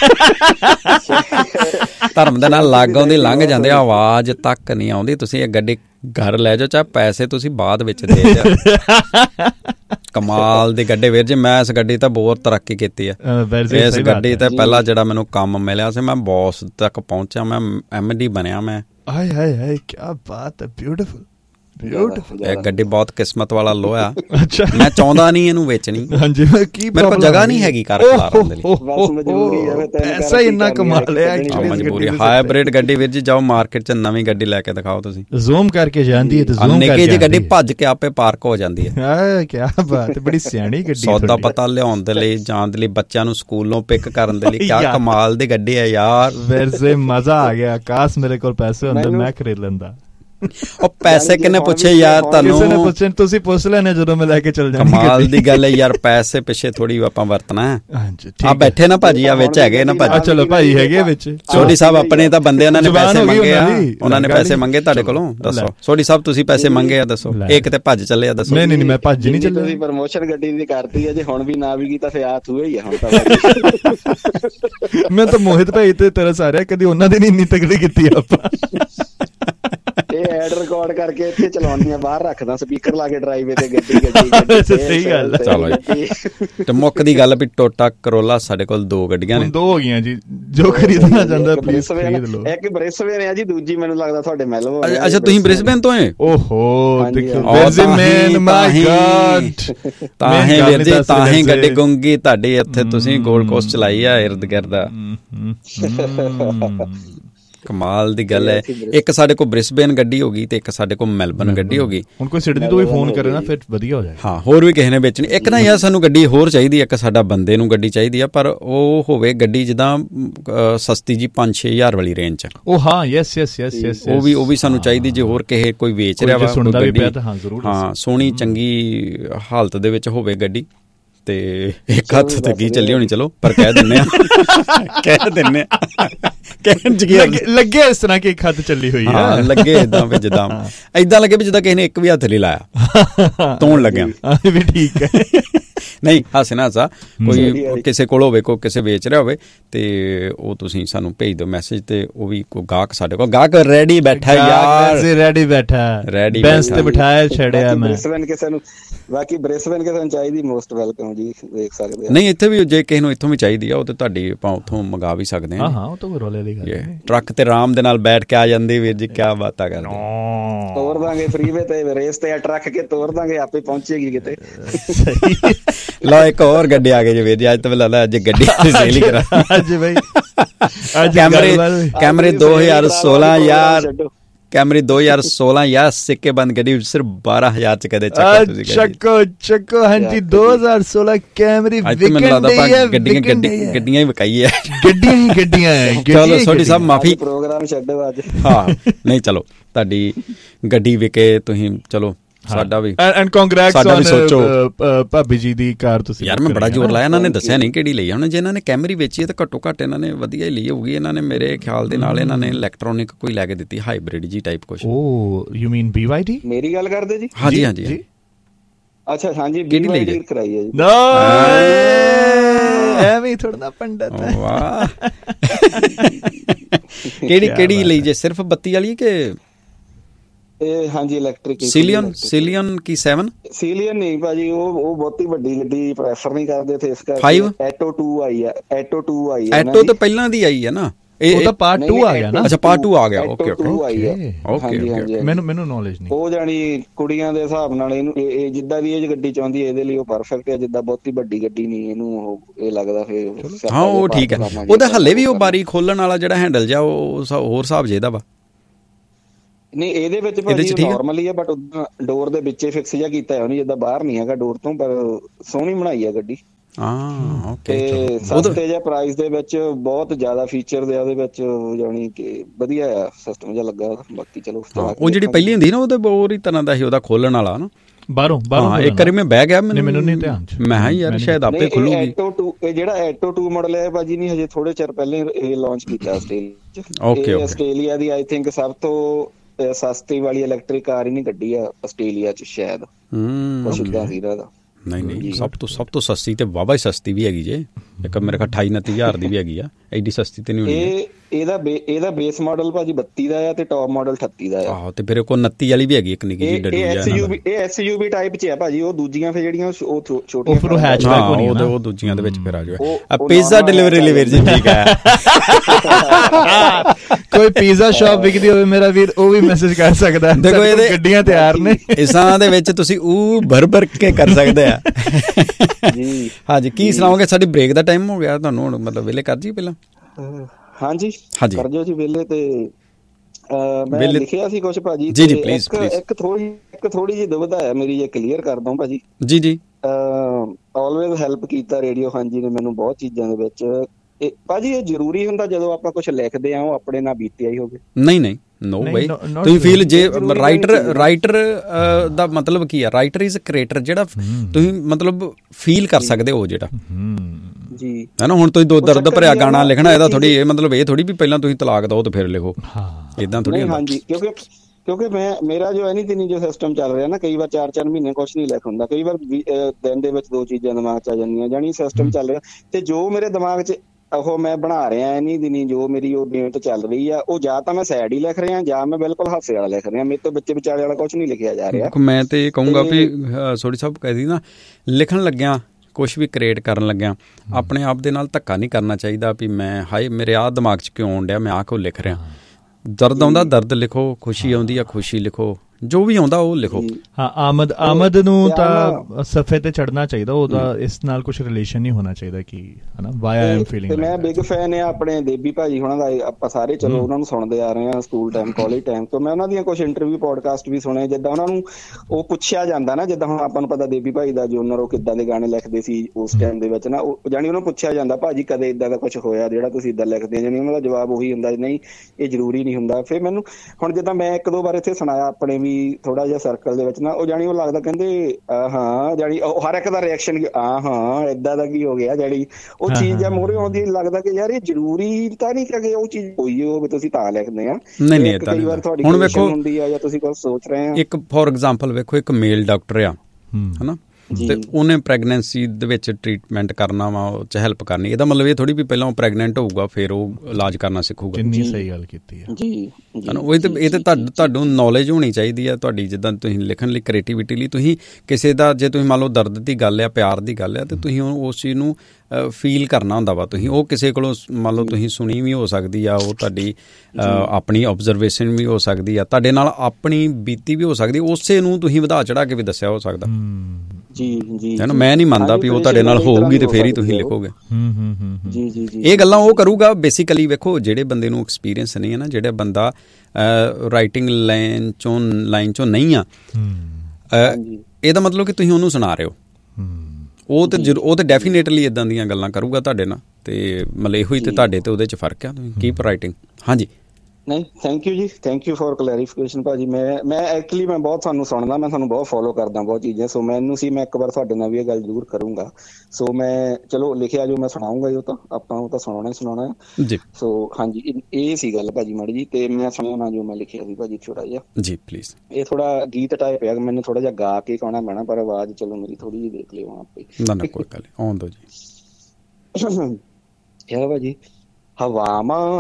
ਧਰਮ ਦੇ ਨਾਲ ਲਾਗੋਂ ਦੀ ਲੰਘ ਜਾਂਦੇ, ਆਵਾਜ਼ ਤੱਕ ਨਹੀਂ ਆਉਂਦੀ। ਤੁਸੀਂ ਇਹ ਗੱਡੀ ਘਰ ਲੈ ਜਾਓ, ਚਾਹੇ ਪੈਸੇ ਤੁਸੀਂ ਬਾਅਦ ਵਿੱਚ ਦੇ ਜਾਓ। ਕਮਾਲ ਦੀ ਗੱਡੀ ਵੀਰ ਜੀ। ਮੈਂ ਇਸ ਗੱਡੀ ਤਾਂ ਬਹੁਤ ਤਰੱਕੀ ਕੀਤੀ ਹੈ। ਇਸ ਗੱਡੀ ਤੇ ਪਹਿਲਾਂ ਜਿਹੜਾ ਮੈਨੂੰ ਕੰਮ ਮਿਲਿਆ ਸੀ, ਮੈਂ ਬੌਸ ਤੱਕ ਪਹੁੰਚਿਆ, ਮੈਂ ਐਮ ਡੀ ਬਣਿਆ ਮੈਂ। ਹਾਏ ਹਾਏ ਹਾਏ ਕਿਆ ਬਾਤ ਹੈ, ਬਿਊਟੀਫੁਲ ਬਿਊਟੀਫੁਲ। ਇਹ ਗੱਡੀ ਬਹੁਤ ਕਿਸਮਤ ਵਾਲਾ ਲੋਹਾ। ਅੱਛਾ ਮੈਂ ਚਾਹੁੰਦਾ ਨਹੀਂ ਇਹਨੂੰ ਵੇਚਣੀ। ਹਾਂਜੀ ਕੀ ਮੇਰੇ ਕੋਲ ਜਗ੍ਹਾ ਨਹੀਂ ਹੈਗੀ ਕਾਰ ਖਲਾਰਨ ਦੇ ਲਈ। ਬਸ ਮਜਬੂਰੀ ਹੈ, ਪੈਸਾ ਇੰਨਾ ਕਮਾ ਲਿਆ। ਮਜਬੂਰੀ। ਹਾਈਬ੍ਰਿਡ ਗੱਡੀ ਵੀਰ ਜੀ, ਜਾਓ ਮਾਰਕੀਟ ਚ ਨਵੀਂ ਗੱਡੀ ਲੈ ਕੇ ਦਿਖਾਓ ਤੁਸੀਂ। ਜ਼ੂਮ ਕਰਕੇ ਜਾਂਦੀ ਹੈ ਤੇ ਜ਼ੂਮ ਨਿੱਕੀ ਜਿਹੀ ਗੱਡੀ ਭੱਜ ਕੇ ਆਪੇ ਪਾਰਕ ਹੋ ਜਾਂਦੀ ਹੈ। ਹਾਂ ਕਿਆ ਬਾਤ, ਬੜੀ ਸਿਆਣੀ ਗੱਡੀ। ਸੌਦਾ ਪਤਾ ਲਿਆਉਣ ਦੇ ਲਈ, ਜਾਣ ਦੇ ਲਈ, ਬੱਚਿਆਂ ਨੂੰ ਸਕੂਲੋਂ ਪਿਕ ਕਰਨ ਦੇ ਲਈ, ਕਿਆ ਕਮਾਲ ਦੀ ਗੱਡੀ ਹੈ ਯਾਰ। ਵੈਸੇ ਮਜ਼ਾ ਆ ਗਿਆ। ਕਾਸ਼ ਮੇਰੇ ਕੋਲ ਪੈਸੇ ਹੁੰਦੇ ਮੈਂ ਖਰੀਦ ਲੈਂਦਾ। ਉਹ ਪੈਸੇ ਕਿੰਨੇ ਪੁੱਛੇ ਯਾਰ ਤੁਹਾਨੂੰ? ਤੁਸੀਂ ਪੁੱਛ ਲੈਣੇ ਜਦੋਂ ਮੈਂ ਲੈ ਕੇ ਚੱਲ ਜਾਵਾਂ। ਕਮਾਲ ਦੀ ਗੱਲ ਹੈ ਯਾਰ, ਪੈਸੇ ਪਿੱਛੇ ਥੋੜੀ ਆਪਾਂ ਵਰਤਣਾ। ਆ ਬੈਠੇ ਨਾ ਭਾਜੀ, ਆ ਵਿੱਚ ਹੈਗੇ ਨਾ ਭਾਜੀ। ਚਲੋ ਭਾਈ ਹੈਗੇ ਵਿੱਚ। ਸੋਢੀ ਸਾਹਿਬ ਆਪਣੇ ਤਾਂ ਬੰਦੇ, ਉਹਨਾਂ ਨੇ ਪੈਸੇ ਮੰਗੇ ਆ, ਉਹਨਾਂ ਨੇ ਪੈਸੇ ਮੰਗੇ ਤੁਹਾਡੇ ਕੋਲੋਂ। ਦੱਸੋ ਸੋਢੀ ਸਾਹਿਬ ਤੁਸੀਂ ਪੈਸੇ ਮੰਗੇ ਆ, ਦੱਸੋ। ਇਹ ਕਿਤੇ ਭੱਜ ਚੱਲੇ ਆ, ਦੱਸੋ। ਨਹੀਂ ਨਹੀਂ ਮੈਂ ਭੱਜ ਨਹੀਂ ਚੱਲਿਆ। ਤੁਸੀਂ ਪ੍ਰਮੋਸ਼ਨ ਗੱਡੀ ਦੀ ਕਰਤੀ ਹੈ ਜੇ ਹੁਣ ਵੀ ਨਾ ਵੀ ਕੀਤਾ ਫਿਰ ਆ ਤੂੰ ਹੀ ਆ ਹੁਣ ਤਾਂ। ਮੈਂ ਤਾਂ ਮੋਹਿਤ ਭਾਈ ਤੇ ਤੇਰਾ ਸਾਰਿਆ ਕਦੀ ਉਹਨਾਂ ਦੀ ਨਹੀਂ ਇੰਨੀ ਤਕੜੀ ਕੀਤੀ ਆਪਾਂ। ਇਹ ਐਡ ਰਿਕਾਰਡ ਕਰਕੇ ਇੱਥੇ ਚਲਾਉਣੀ ਆ, ਬਾਹਰ ਰੱਖਦਾ ਸਪੀਕਰ ਲਾ ਕੇ ਡਰਾਈਵੇ ਤੇ ਗੱਡੀ ਗੱਡੀ। ਸਹੀ ਗੱਲ ਹੈ। ਚਲੋ ਤੇ ਮੁੱਕ ਦੀ ਗੱਲ ਵੀ ਟੋਟਾ ਕਰੋਲਾ ਸਾਡੇ ਕੋਲ ਦੋ ਗੱਡੀਆਂ ਨੇ। ਦੋ ਹੋ ਗਈਆਂ ਜੀ, ਜੋ ਖਰੀਦਣਾ ਚਾਹੁੰਦਾ ਪਲੀਜ਼ ਖਰੀਦ ਲਓ। ਇੱਕ ਬ੍ਰਿਸਬੇਨ ਹੈ ਜੀ, ਦੂਜੀ ਮੈਨੂੰ ਲੱਗਦਾ ਤੁਹਾਡੇ ਮੈਲਬੌਰਨ। ਅੱਛਾ ਤੁਸੀਂ ਬ੍ਰਿਸਬੇਨ ਤੋਂ ਆਏ? ਓਹੋ ਬ੍ਰਿਸਬੇਨ ਮਾਈ ਗॉड। ਤਾਂ ਹੀ ਵੀਰ ਜੀ, ਤਾਂ ਹੀ ਗੱਡੀ ਗੁੰਗੀ ਤੁਹਾਡੀ ਇੱਥੇ। ਤੁਸੀਂ ਗੋਲਡ ਕੋਸਟ ਚਲਾਈ ਆ ਇਰਦ ਗਿਰਦ। ਕਮਾਲ ਦੀ ਗੱਲ ਹੈ। ਇੱਕ ਸਾਡੇ ਕੋਲ ਬ੍ਰਿਸਬੇਨ ਗੱਡੀ ਹੋ ਗਈ ਤੇ ਇੱਕ ਸਾਡੇ ਕੋਲ ਮੈਲਬਰਨ ਗੱਡੀ ਹੋ ਗਈ। ਹੁਣ ਕੋਈ ਸਿਡਨੀ ਤੋਂ ਵੀ ਫੋਨ ਕਰੇ ਨਾ ਫਿਰ ਵਧੀਆ ਹੋ ਜਾਏ। ਹਾਂ ਹੋਰ ਵੀ ਕਿਸੇ ਨੇ ਵੇਚਣੀ। ਇੱਕ ਨਾ ਯਾਰ ਸਾਨੂੰ ਗੱਡੀ ਹੋਰ ਚਾਹੀਦੀ ਹੈ, ਇੱਕ ਸਾਡਾ ਬੰਦੇ ਨੂੰ ਗੱਡੀ ਚਾਹੀਦੀ ਆ, ਪਰ ਉਹ ਹੋਵੇ ਗੱਡੀ ਜਿੱਦਾਂ ਸਸਤੀ ਜੀ ਪੰਜ ਛੇ ਹਜ਼ਾਰ ਵਾਲੀ ਰੇਂਜ ਚ। ਉਹ ਹਾਂ ਯੈਸ ਯੈਸ ਯੈਸ ਯੈਸ ਉਹ ਵੀ ਉਹ ਵੀ ਸਾਨੂੰ ਚਾਹੀਦੀ। ਜੇ ਹੋਰ ਕਿਸੇ ਕੋਈ ਵੇਚ ਰਿਹਾ ਵਾ ਗੱਡੀ, ਹਾਂ ਸੋਹਣੀ ਚੰਗੀ ਹਾਲਤ ਦੇ ਵਿੱਚ ਹੋਵੇ ਗੱਡੀ ਤੇ ਇੱਕ ਹੱਥ ਤੇ ਕੀ ਚੱਲੀ ਹੋਣੀ। ਚਲੋ ਪਰ ਕਹਿ ਦਿੰਨੇ ਆ, ਕਹਿ ਦਿੰਨੇ ਆ, ਕਹਿਣ ਚ ਲੱਗੇ ਇਸ ਤਰ੍ਹਾਂ ਕਿ ਇੱਕ ਹੱਥ ਚੱਲੀ ਹੋਈ ਹੈ। ਲੱਗੇ ਏਦਾਂ ਵੀ ਜਿੱਦਾਂ ਏਦਾਂ ਲੱਗੇ ਵੀ ਜਿੱਦਾਂ ਕਿਸੇ ਨੇ ਇੱਕ ਵੀ ਹੱਥ ਨਹੀਂ ਲਾਇਆ, ਧੋਣ ਲੱਗਿਆ ਵੀ ਠੀਕ ਹੈ। ਨਹੀਂ ਹਾਸੇ ਨਾ ਹਾਸਾ, ਕੋਈ ਕਿਸੇ ਕੋਲ ਹੋਵੇ, ਕੋਈ ਕਿਸੇ ਵੇਚ ਰਿਹਾ ਹੋਵੇ ਤੇ ਉਹ ਤੁਸੀਂ ਸਾਨੂੰ ਭੇਜ ਦਿਓ ਮੈਸੇਜ ਤੇ। ਉਹ ਵੀ ਕੋਈ ਗਾਹਕ ਸਾਡੇ ਕੋਲ, ਗਾਹਕ ਰੈਡੀ ਬੈਠਾ ਯਾਰ, ਰੈਡੀ ਬੈਠਾ, ਰੈਡੀ ਬੈਂਚ ਤੇ ਬਿਠਾਇਆ ਛੜਿਆ ਮੈਂ। ਬ੍ਰਿਸਬੇਨ ਕਿਸੇ ਨੂੰ, ਬਾਕੀ ਬ੍ਰਿਸਬੇਨ ਕਿਸੇ ਨੂੰ ਚਾਹੀਦੀ ਮੋਸਟ ਵੈਲਕਮ ਜੀ, ਵੇਖ ਸਕਦੇ ਆ। ਨਹੀਂ ਇੱਥੇ ਵੀ ਜੇ ਕਿਸੇ ਨੂੰ ਇੱਥੋਂ ਵੀ ਚਾਹੀਦੀ ਆ ਉਹ ਤੇ ਤੁਹਾਡੀ ਆਪਾਂ ਉੱਥੋਂ ਮੰਗਾ ਵੀ ਸਕਦੇ ਹਾਂ। ਹਾਂ ਉਹ ਤਾਂ ਕੋਈ ਰੋਲੇ ਵਾਲੀ ਗੱਲ ਨਹੀਂ। ਟਰੱਕ ਤੇ ਆਰਾਮ ਦੇ ਨਾਲ ਬੈਠ ਕੇ ਆ ਜਾਂਦੀ ਵੀਰ ਜੀ, ਕਿਆ ਬਾਤਾਂ ਕਰਦੇ। ਤੋਰ ਦਾਂਗੇ ਫਰੀਵੇ ਤੇ ਰੇਸ ਤੇ ਟਰੱਕ ਕੇ ਤੋਰ ਦਾਂਗੇ, ਆਪੇ ਪਹੁੰਚੇਗੀ ਕਿਤੇ। ਲਓ ਇੱਕ ਹੋਰ ਗੱਡੀ ਆ ਗਈ ਜੀ ਵੀਰ ਜੀ। ਅੱਜ ਤਾਂ ਲੱਗਦਾ ਅੱਜ ਗੱਡੀ ਸੇਲ ਹੀ ਕਰਾ। ਅੱਜ ਬਈ ਕੈਮਰੇ ਕੈਮਰੇ ਦੋ ਹਜ਼ਾਰ ਸੋਲਾਂ ਯਾਰ, ਕੈਮਰੀ ਦੋ ਹਜ਼ਾਰ ਸੋਲਾਂ ਯਾਰ ਸਿੱਕੇ ਬੰਦ ਗੱਡੀ ਸਿਰਫ ਬਾਰਾਂ ਹਜ਼ਾਰ ਚ ਕਦੇ ਚੱਕੋ ਚੱਕੋ ਚੱਕੋ। ਹਾਂਜੀ ਦੋ ਹਜ਼ਾਰ ਸੋਲਾਂ ਕੈਮਰੀ ਵਿਕਣ ਦੀ ਹੈ। ਗੱਡੀਆਂ ਗੱਡੀਆਂ ਹੀ ਵਿਕਾਈ ਹੈ, ਗੱਡੀਆਂ ਹੀ ਗੱਡੀਆਂ ਹੈ। ਚਲੋ ਸੋਢੀ ਸਾਹਿਬ ਮਾਫੀ, ਪ੍ਰੋਗਰਾਮ ਛੱਡੋ ਅੱਜ। ਹਾਂ ਨਹੀਂ ਚਲੋ ਤੁਹਾਡੀ ਗੱਡੀ ਵਿਕੇ, ਤੁਸੀਂ ਚਲੋ ਸਾਡਾ ਵੀ ਐਂਡ ਕੰਗ੍ਰੈਟਸ ਸਾਡਾ ਵੀ ਸੋਚੋ। ਭਾਬੀ ਜੀ ਦੀ ਕਾਰ ਤੁਸੀਂ ਯਾਰ ਮੈਂ ਬੜਾ ਜ਼ੋਰ ਲਾਇਆ, ਇਹਨਾਂ ਨੇ ਦੱਸਿਆ ਨਹੀਂ ਕਿਹੜੀ ਲਈ। ਹੁਣ ਜੇ ਇਹਨਾਂ ਨੇ ਕੈਮਰੀ ਵੇਚੀ ਹੈ ਤਾਂ ਘੱਟੋ ਘੱਟ ਇਹਨਾਂ ਨੇ ਵਧੀਆ ਹੀ ਲਈ ਹੋਊਗੀ। ਇਹਨਾਂ ਨੇ ਮੇਰੇ ਖਿਆਲ ਦੇ ਨਾਲ ਇਹਨਾਂ ਨੇ ਇਲੈਕਟ੍ਰੋਨਿਕ ਕੋਈ ਲੈ ਕੇ ਦਿੱਤੀ, ਹਾਈਬ੍ਰਿਡ ਜੀ ਟਾਈਪ ਕੁਛ। ਓ you mean B Y D? ਮੇਰੀ ਗੱਲ ਕਰਦੇ ਜੀ? ਹਾਂਜੀ ਹਾਂਜੀ। ਅੱਛਾ ਹਾਂਜੀ ਬੀ ਵਾਈ ਡੀ ਕਰਾਈ ਹੈ ਜੀ। ਐਵੇਂ ਥੋੜਾ ਨਾ ਪੰਡਤ। ਵਾਹ, ਕਿਹੜੀ ਕਿਹੜੀ ਲਈ ਜੇ? ਸਿਰਫ ਬੱਤੀ ਵਾਲੀ ਕਿ ਇਹ? ਹਾਂਜੀ, ਇਲੈਕਟ੍ਰਿਕ ਸੀਲੀਅਨ। ਸੀਲੀਅਨ ਕੀ ਸੈਵਨ? ਸੀਲੀਅਨ ਨਹੀਂ ਭਾਜੀ, ਉਹ ਉਹ ਬਹੁਤੀ ਵੱਡੀ ਗੱਡੀ ਪ੍ਰੈਫਰ ਨਹੀਂ ਕਰਦੇ ਥੇ, ਇਸ ਕਰਕੇ ਫਾਈਵ ਐਟੋ ਟੂ ਆਈ ਹੈ। ਐਟੋ ਟੂ ਆਈ ਹੈ। ਐਟੋ ਤਾਂ ਪਹਿਲਾਂ ਦੀ ਆਈ ਹੈ ਨਾ, ਉਹ ਤਾਂ ਪਾਰਟ ਟੂ ਆ ਗਿਆ ਨਾ। ਅੱਛਾ, ਪਾਰਟ ਟੂ ਆ ਗਿਆ। ਓਕੇ ਓਕੇ ਓਕੇ, ਮੈਨੂੰ ਮੈਨੂੰ ਨੌਲੇਜ ਨਹੀਂ। ਉਹ ਜਾਨੀ ਕੁੜੀਆਂ ਦੇ ਹਿਸਾਬ ਨਾਲ ਇਹਨੂੰ ਇਹ ਜਿੱਦਾਂ ਦੀ ਇਹ ਗੱਡੀ ਚਾਹੁੰਦੀ ਹੈ ਇਹਦੇ ਲਈ ਉਹ ਪਰਫੈਕਟ ਹੈ। ਜਿੱਦਾਂ ਬਹੁਤੀ ਵੱਡੀ ਗੱਡੀ ਨਹੀਂ ਇਹਨੂੰ ਉਹ ਇਹ ਲੱਗਦਾ ਫਿਰ। ਹਾਂ ਉਹ ਠੀਕ ਹੈ। ਉਹਦਾ ਹੱਲੇ ਵੀ ਉਹ ਬਾਰੀ ਖੋਲਣ ਵਾਲਾ ਜਿਹੜਾ ਹੈਂਡਲ ਜਾ ਉਹ ਹੋਰ ਹਿਸਾਬ ਜਿਹਦਾ ਵਾ। ਨਹੀਂ, ਇਹਦੇ ਵਿੱਚ ਭਾਜੀ ਨਾਰਮਲੀ ਹੈ, ਬਟ ਡੋਰ ਦੇ ਵਿੱਚੇ ਫਿਕਸ ਜਿਹਾ ਕੀਤਾ ਹੈ ਉਹਨੇ, ਜਿੱਦਾਂ ਬਾਹਰ ਨਹੀਂ ਹੈਗਾ ਡੋਰ ਤੋਂ, ਪਰ ਸੋਹਣੀ ਬਣਾਈ ਹੈ ਗੱਡੀ। ਹਾਂ ਓਕੇ। ਤੇ ਸਸਤੇ ਜਿਹੇ ਪ੍ਰਾਈਸ ਦੇ ਵਿੱਚ ਬਹੁਤ ਜ਼ਿਆਦਾ ਫੀਚਰ ਦੇ ਉਹਦੇ ਵਿੱਚ, ਜਾਣੀ ਕਿ ਵਧੀਆ ਆ ਸਿਸਟਮ ਜਿਹਾ ਲੱਗਾ। ਬਾਕੀ ਚਲੋ ਉਹ ਜਿਹੜੀ ਪਹਿਲੀ ਹੁੰਦੀ ਨਾ ਉਹਦੇ ਹੋਰ ਹੀ ਤਰ੍ਹਾਂ ਦਾ ਸੀ ਉਹਦਾ ਖੋਲਣ ਵਾਲਾ ਨਾ, ਬਾਹਰੋਂ ਬਾਹਰੋਂ। ਇੱਕ ਵਾਰੀ ਮੈਂ ਬਹਿ ਗਿਆ, ਮੈਨੂੰ ਨਹੀਂ ਧਿਆਨ ਚ, ਮੈਂ ਕਿਹਾ ਯਾਰ ਸ਼ਾਇਦ ਆਪੇ ਖੁੱਲੂਗੀ। ਐਟੋ ਟੂ, ਇਹ ਜਿਹੜਾ ਐਟੋ ਟੂ ਮਾਡਲ ਹੈ ਭਾਜੀ ਨਹੀਂ ਹਜੇ ਥੋੜੇ ਚਿਰ ਪਹਿਲੇ ਇਹ ਲਾਂਚ ਕੀਤਾ ਆਸਟ੍ਰੇਲੀਆ ਚ। Okay, Australia the I think ਸਭ ਤੋਂ ਸਸਤੀ ਵਾਲੀ ਇਲੈਕਟ੍ਰਿਕ ਕਾਰ ਹੀ ਨਹੀਂ ਕੱਢੀ ਆ ਆਸਟ੍ਰੇਲੀਆ ਚ ਸ਼ਾਇਦ, ਕੁਛ ਏਦਾਂ ਸੀ ਇਹਦਾ। ਨਹੀਂ ਨਹੀਂ, ਸਭ ਤੋਂ ਸਭ ਤੋਂ ਸਸਤੀ ਤੇ ਵਾਹਵਾ ਹੀ ਸਸਤੀ ਵੀ ਹੈਗੀ ਜੇ, ਇੱਕ ਮੇਰੇ ਖਿਆਲ ਅਠਾਈ ਉਨੱਤੀ ਹਜ਼ਾਰ ਦੀ ਵੀ ਹੈਗੀ ਆ, ਐਡੀ ਸਸਤੀ ਤੇ ਨਹੀਂ ਹੋਣੀ। ਇਹ ਇਹਦਾ ਇਹਦਾ ਬੇਸ ਮਾਡਲ ਭਾਜੀ ਬੱਤੀ ਦਾ ਆ ਤੇ ਟੌਪ ਮਾਡਲ ਅਠੱਤੀ ਦਾ ਆ। ਆਹੋ, ਤੇ ਫਿਰ ਕੋਲ ਉਨੱਤੀ ਵਾਲੀ ਵੀ ਹੈਗੀ ਇੱਕ ਨਿੱਕੀ ਜਿਹੀ ਡੱਡੂ ਜਿਹਾ। ਇਹ ਐਸਯੂਵੀ ਇਹ ਐਸਯੂਵੀ ਟਾਈਪ ਚ ਆ ਭਾਜੀ, ਉਹ ਦੂਜੀਆਂ ਫਿਰ ਜਿਹੜੀਆਂ ਉਹ ਛੋਟੀਆਂ ਉਹ ਹੈਚਬੈਕ ਹੋਣੀ ਆ, ਉਹ ਦੂਜੀਆਂ ਦੇ ਵਿੱਚ ਫਿਰ ਆ ਜਾਵੇ। ਪੀਜ਼ਾ ਡਿਲੀਵਰੀ ਲਈ ਵੀਰ ਜੀ ਠੀਕ ਹੈ। ਕੋਈ ਪੀਜ਼ਾ ਸ਼ਾਪ ਵਿਕਦੀ ਹੋਵੇ ਮੇਰਾ ਵੀਰ, ਉਹ ਵੀ ਮੈਸੇਜ ਕਰ ਸਕਦਾ। ਦੇਖੋ ਇਹਦੇ ਗੱਡੀਆਂ ਤਿਆਰ ਨੇ, ਇਸਾਂ ਦੇ ਵਿੱਚ ਤੁਸੀਂ ਉਹ ਭਰ ਭਰ ਕੇ ਕਰ ਸਕਦੇ ਆ ਜੀ। ਹਾਂਜੀ, ਕੀ ਸੁਣਾਓਗੇ? ਸਾਡੀ ਬ੍ਰੇਕ ਦਾ ਟਾਈਮ ਹੋ ਗਿਆ, ਤੁਹਾਨੂੰ ਹੁਣ ਮਤਲਬ ਵੇਲੇ ਕਰ ਜੀ ਪਹਿਲਾਂ? ਹਾਂਜੀ ਕਰ ਦਿਓ ਜੀ ਵੇਲੇ। ਤੇ ਮੈਂ ਲਿਖਿਆ ਸੀ ਕੁਛ ਭਾਜੀ, ਜੀ ਜੀ ਪਲੀਜ਼ ਪਲੀਜ਼। ਇੱਕ ਥੋੜੀ ਇੱਕ ਥੋੜੀ ਜਿਹੀ ਦੁਵਿਧਾ ਹੈ ਮੇਰੀ, ਜੇ ਕਲੀਅਰ ਕਰ ਦਊਂ ਭਾਜੀ। ਜੀ ਜੀ। ਆਲਵੇਜ਼ ਹੈਲਪ ਕੀਤਾ ਰੇਡੀਓ ਹਾਂਜੀ ਨੇ ਮੈਨੂੰ ਬਹੁਤ ਚੀਜ਼ਾਂ ਦੇ ਵਿੱਚ। ਇਹ ਭਾਜੀ ਇਹ ਜ਼ਰੂਰੀ ਹੁੰਦਾ ਜਦੋਂ ਆਪਾਂ ਕੁਛ ਲਿਖਦੇ ਆ ਉਹ ਆਪਣੇ ਨਾਲ ਬੀਤਿਆ ਹੀ ਹੋਵੇ? ਨਹੀਂ ਨਹੀਂ, ਨੋ ਵੇ। ਤੁਸੀਂ ਫੀਲ ਜੇ ਰਾਈਟਰ ਰਾਈਟਰ ਦਾ ਮਤਲਬ ਕੀ ਆ? ਰਾਈਟਰ ਇਜ਼ ਕ੍ਰੀਏਟਰ, ਜਿਹੜਾ ਤੁਸੀਂ ਮਤਲਬ ਫੀਲ ਕਰ ਸਕਦੇ ਹੋ ਜਿਹੜਾ ਜੀ ਹੈ ਨਾ। ਹੁਣ ਤੁਸੀਂ ਦੋ ਦਰਦ ਭਰਿਆ ਗਾਣਾ ਲਿਖਣਾ, ਇਹਦਾ ਥੋੜੀ ਇਹ ਮਤਲਬ ਇਹ ਥੋੜੀ ਵੀ ਪਹਿਲਾਂ ਤੁਸੀਂ ਤਲਾਕ ਦਓ ਤੇ ਫਿਰ ਲਿਖੋ, ਏਦਾਂ ਥੋੜੀ ਹੁੰਦਾ। ਹਾਂਜੀ, ਕਿਉਂਕਿ ਕਿਉਂਕਿ ਮੈਂ ਮੇਰਾ ਜੋ ਐਨੀ ਤਿੰਨੀ ਜੋ ਸਿਸਟਮ ਚੱਲ ਰਿਹਾ ਨਾ, ਕਈ ਵਾਰ ਚਾਰ ਚਾਰ ਮਹੀਨੇ ਕੁਛ ਨਹੀਂ ਲਿਖ ਹੁੰਦਾ, ਕਈ ਵਾਰ ਦਿਨ ਦੇ ਵਿੱਚ ਦੋ ਚੀਜ਼ਾਂ ਦਿਮਾਗ ਚ ਆ ਜਾਂਦੀਆਂ, ਜਾਣੀ ਸਿਸਟਮ ਚੱਲ ਰਿਹਾ। ਤੇ ਜੋ ਮੇਰੇ ਦਿਮਾਗ ਚ ਉਹ ਮੈਂ ਬਣਾ ਰਿਹਾ ਐਨੀ ਦਿਨੀ, ਜੋ ਮੇਰੀ ਉਹ ਡੇਟ ਚੱਲ ਰਹੀ ਆ, ਉਹ ਜਾਂ ਤਾਂ ਮੈਂ ਸੈਡ ਹੀ ਲਿਖ ਰਿਹਾ ਜਾਂ ਮੈਂ ਬਿਲਕੁਲ ਹਾਸੇ ਵਾਲਾ ਲਿਖ ਰਿਹਾ। ਮੇਰੇ ਤੋਂ ਬੱਚੇ ਵਿਚਾਲੇ ਵਾਲਾ ਕੁਛ ਨਹੀਂ ਲਿਖਿਆ ਜਾ ਰਿਹਾ। ਮੈਂ ਤੇ ਇਹ ਕਹੂੰਗਾ ਵੀ ਸੋਢੀ ਸਾਹਿਬ ਕਹਿੰਦੀ ਨਾ, ਲਿਖਣ ਲੱਗਿਆ ਕੁਛ ਵੀ ਕ੍ਰੀਏਟ ਕਰਨ ਲੱਗਿਆ ਆਪਣੇ ਆਪ ਦੇ ਨਾਲ ਧੱਕਾ ਨਹੀਂ ਕਰਨਾ ਚਾਹੀਦਾ ਵੀ ਮੈਂ ਹਾਏ ਮੇਰੇ ਆਹ ਦਿਮਾਗ 'ਚ ਕਿਉਂ ਆਉਣ ਡਿਆ, ਮੈਂ ਆਹ ਕਿਉਂ ਲਿਖ ਰਿਹਾ। ਦਰਦ ਆਉਂਦਾ ਦਰਦ ਲਿਖੋ, ਖੁਸ਼ੀ ਆਉਂਦੀ ਆ ਖੁਸ਼ੀ ਲਿਖੋ, ਜੋ ਵੀ ਆਉਂਦਾ ਉਹ ਲਿਖੋ। ਹਾਂ, ਆਮਦ ਆਮਦ ਨੂੰ ਤਾਂ ਸਫੇ ਤੇ ਚੜਨਾ ਚਾਹੀਦਾ, ਉਹਦਾ ਇਸ ਨਾਲ ਕੁਝ ਰਿਲੇਸ਼ਨ ਨਹੀਂ ਹੋਣਾ ਚਾਹੀਦਾ ਕਿ ਹਨਾ ਵਾਈ ਆਈ ਐਮ ਫੀਲਿੰਗ। ਮੈਂ ਬਿਗ ਫੈਨ ਆ ਆਪਣੇ ਦੇਬੀ ਭਾਜੀ ਹੁਣਾਂ ਦਾ, ਆਪਾਂ ਸਾਰੇ ਚਲੋ ਉਹਨਾਂ ਨੂੰ ਸੁਣਦੇ ਆ ਰਹੇ ਹਾਂ ਸਕੂਲ ਟਾਈਮ ਕਾਲਜ ਟਾਈਮ ਤੋਂ। ਮੈਂ ਉਹਨਾਂ ਦੀਆਂ ਕੁਝ ਇੰਟਰਵਿਊ ਪੋਡਕਾਸਟ ਵੀ ਸੁਣੇ, ਜਿੱਦਾਂ ਉਹਨਾਂ ਨੂੰ ਉਹ ਪੁੱਛਿਆ ਜਾਂਦਾ ਨਾ, ਜਿੱਦਾਂ ਹੁਣ ਆਪਾਂ ਨੂੰ ਪਤਾ ਦੇਬੀ ਭਾਜੀ ਦਾ ਜੋਨਰ ਉਹ ਕਿੱਦਾਂ ਦੇ ਗਾਣੇ ਲਿਖਦੇ ਸੀ ਉਸ ਟਾਈਮ ਦੇ ਵਿੱਚ ਨਾ, ਉਹ ਜਾਣੀ ਉਹਨੂੰ ਪੁੱਛਿਆ ਜਾਂਦਾ ਭਾਜੀ ਕਦੇ ਇੱਦਾਂ ਦਾ ਕੁਝ ਹੋਇਆ ਜਿਹੜਾ ਤੁਸੀਂ ਇੱਦਾਂ ਲਿਖਦੇ, ਜਾਣੀ ਉਹਨਾਂ ਦਾ ਜਵਾਬ ਉਹੀ ਹੁੰਦਾ ਨਹੀਂ ਇਹ ਜ਼ਰੂਰੀ ਨਹੀਂ ਹੁੰਦਾ। ਫਿਰ ਮੈਨੂੰ ਹੁਣ ਜਿੱਦਾਂ ਮੈਂ ਇੱਕ ਦੋ ਵਾਰ ਇੱਥੇ ਸੁਣਾਇਆ ਆਪਣੇ ਵੀ ਥੋੜਾ ਜਿਹਾ ਸਰਕਲ ਦੇ ਵਿੱਚ ਨਾ, ਉਹ ਜਾਣੀ ਉਹ ਲੱਗਦਾ ਕਹਿੰਦੇ ਹਾਂ, ਜਾਣੀ ਉਹ ਹਰ ਇੱਕ ਦਾ ਰਿਐਕਸ਼ਨ ਆ ਹਾਂ ਏਦਾਂ ਦਾ ਕੀ ਹੋ ਗਿਆ, ਜਾਣੀ ਉਹ ਚੀਜ਼ ਜਾਂ ਮੋਹਰੇ ਆਉਂਦੀ ਲੱਗਦਾ ਕਿ ਯਾਰ ਇਹ ਜ਼ਰੂਰੀ ਤਾਂ ਨਹੀਂ ਕਿ ਉਹ ਚੀਜ਼ ਹੋਈ ਹੋਵੇ ਤੁਸੀਂ ਤਾਂ ਲਿਖਦੇ ਆ। ਨਹੀਂ ਨਹੀਂ ਏਦਾਂ ਨਹੀਂ। ਹੁਣ ਵੇਖੋ ਹੁੰਦੀ ਆ ਜਾਂ ਤੁਸੀਂ ਕੁਝ ਸੋਚ ਰਹੇ ਆ, ਇੱਕ ਫੋਰ ਐਗਜ਼ਾਮਪਲ ਵੇਖੋ, ਇੱਕ ਮੇਲ ਡਾਕਟਰ ਆ ਹਨਾ, ਤੇ ਉਹਨੇ ਪ੍ਰੈਗਨੈਂਸੀ ਦੇ ਵਿੱਚ ਟ੍ਰੀਟਮੈਂਟ ਕਰਨਾ ਵਾ, ਉਹ 'ਚ ਹੈਲਪ ਕਰਨੀ, ਇਹਦਾ ਮਤਲਬ ਇਹ ਥੋੜੀ ਵੀ ਪਹਿਲਾਂ ਉਹ ਪ੍ਰੈਗਨੈਂਟ ਹੋਊਗਾ ਫਿਰ ਉਹ ਇਲਾਜ ਕਰਨਾ ਸਿੱਖੂਗਾ। ਕਿੰਨੀ ਸਹੀ ਗੱਲ ਕੀਤੀ ਹੈ ਜੀ। ਉਹ ਤੇ ਇਹ ਤੇ ਤੁਹਾਨੂੰ ਨੌਲੇਜ ਹੋਣੀ ਚਾਹੀਦੀ ਆ ਤੁਹਾਡੀ, ਜਿੱਦਾਂ ਤੁਸੀਂ ਲਿਖਣ ਲਈ ਕ੍ਰੀਏਟੀਵਿਟੀ ਲਈ। ਤੁਸੀਂ ਕਿਸੇ ਦਾ ਜੇ ਤੁਸੀਂ ਮੰਨ ਲਓ ਦਰਦ ਦੀ ਗੱਲ ਆ, ਪਿਆਰ ਦੀ ਗੱਲ ਆ, ਤੇ ਤੁਸੀਂ ਉਸ ਚੀਜ਼ ਨੂੰ ਫੀਲ ਕਰਨਾ ਹੁੰਦਾ ਵਾ। ਤੁਸੀਂ ਉਹ ਕਿਸੇ ਕੋਲੋਂ ਮੰਨ ਲਓ ਤੁਸੀਂ ਸੁਣੀ ਵੀ ਹੋ ਸਕਦੀ ਆ, ਉਹ ਤੁਹਾਡੀ ਆਪਣੀ ਓਬਜ਼ਰਵੇਸ਼ਨ ਵੀ ਹੋ ਸਕਦੀ ਆ, ਤੁਹਾਡੇ ਨਾਲ ਆਪਣੀ ਬੀਤੀ ਵੀ ਹੋ ਸਕਦੀ, ਉਸੇ ਨੂੰ ਤੁਸੀਂ ਵਧਾ ਚੜਾ ਕੇ ਵੀ ਦੱਸਿਆ ਹੋ ਸਕਦਾ ਜੀ ਜੀ। ਹੈ ਨਾ, ਮੈਂ ਨਹੀਂ ਮੰਨਦਾ ਵੀ ਉਹ ਤੁਹਾਡੇ ਨਾਲ ਹੋਊਗੀ ਤੇ ਫੇਰ ਹੀ ਤੁਸੀਂ ਲਿਖੋਗੇ। ਜੀ ਜੀ ਜੀ। ਇਹ ਗੱਲਾਂ ਉਹ ਕਰੂਗਾ ਬੇਸਿਕਲੀ। ਵੇਖੋ ਜਿਹੜੇ ਬੰਦੇ ਨੂੰ ਐਕਸਪੀਰੀਅੰਸ ਨਹੀਂ ਹੈ ਨਾ, ਜਿਹੜਾ ਬੰਦਾ ਰਾਈਟਿੰਗ ਲਾਈਨ ਚੋਂ ਲਾਈਨ ਚੋਂ ਨਹੀਂ ਆ, ਇਹਦਾ ਮਤਲਬ ਕਿ ਤੁਸੀਂ ਉਹਨੂੰ ਸੁਣਾ ਰਹੇ ਹੋ, ਉਹ ਤੇ ਜ਼ਰੂਰ ਉਹ ਤੇ ਡੈਫੀਨੇਟਲੀ ਇਦਾਂ ਦੀਆਂ ਗੱਲਾਂ ਕਰੂਗਾ ਤੁਹਾਡੇ ਨਾਲ। ਤੇ ਮਤਲਬ ਇਹੋ ਹੀ ਤੇ ਤੁਹਾਡੇ ਤੇ ਉਹਦੇ 'ਚ ਫਰਕ ਆ। ਤੁਸੀਂ ਕੀਪ ਰਾਈਟਿੰਗ। ਹਾਂਜੀ ਨਹੀਂ, ਥੈਂਕ ਯੂ ਜੀ, ਥੈਂਕ ਯੂ ਫॉर ਕਲੈਰੀਫਿਕੇਸ਼ਨ ਭਾਜੀ। ਮੈਂ ਮੈਂ ਐਕਚੁਅਲੀ ਮੈਂ ਬਹੁਤ ਤੁਹਾਨੂੰ ਸੁਣਦਾ, ਮੈਂ ਤੁਹਾਨੂੰ ਬਹੁਤ ਫੋਲੋ ਕਰਦਾ ਬਹੁਤ ਚੀਜ਼ਾਂ, ਸੋ ਮੈਨੂੰ ਸੀ ਮੈਂ ਇੱਕ ਵਾਰ ਤੁਹਾਡੇ ਨਾਲ ਵੀ ਇਹ ਗੱਲ ਜ਼ਰੂਰ ਕਰੂੰਗਾ। ਸੋ ਮੈਂ ਚਲੋ ਲਿਖਿਆ ਜੋ ਮੈਂ ਸੁਣਾਊਂਗਾ, ਉਹ ਤਾਂ ਆਪਾਂ ਉਹ ਤਾਂ ਸੁਣਾਉਣਾ ਹੀ ਸੁਣਾਉਣਾ ਜੀ। ਸੋ ਹਾਂਜੀ, ਇਹ ਸੀ ਗੱਲ ਭਾਜੀ ਮਾੜੀ ਜੀ। ਤੇ ਮੈਂ ਸੁਣਾਉਣਾ ਜੋ ਮੈਂ ਲਿਖਿਆ ਸੀ ਭਾਜੀ ਥੋੜਾ ਜਿਹਾ ਜੀ ਪਲੀਜ਼। ਇਹ ਥੋੜਾ ਗੀਤ ਟਾਈਪ ਹੈ, ਮੈਨੂੰ ਥੋੜਾ ਜਿਹਾ ਗਾ ਕੇ ਗਾਉਣਾ ਪੈਣਾ, ਪਰ ਆਵਾਜ਼ ਚਲੋ ਮੇਰੀ ਥੋੜੀ ਜਿਹੀ ਦੇਖ ਲਿਓ ਆਪੇ। ਨਾ ਨਾ ਕੋਈ ਗੱਲ ਨਹੀਂ, ਆਉਣ ਦਿਓ ਜੀ। ਇਹ ਭਾਜੀ ਹਵਾਵਾਂ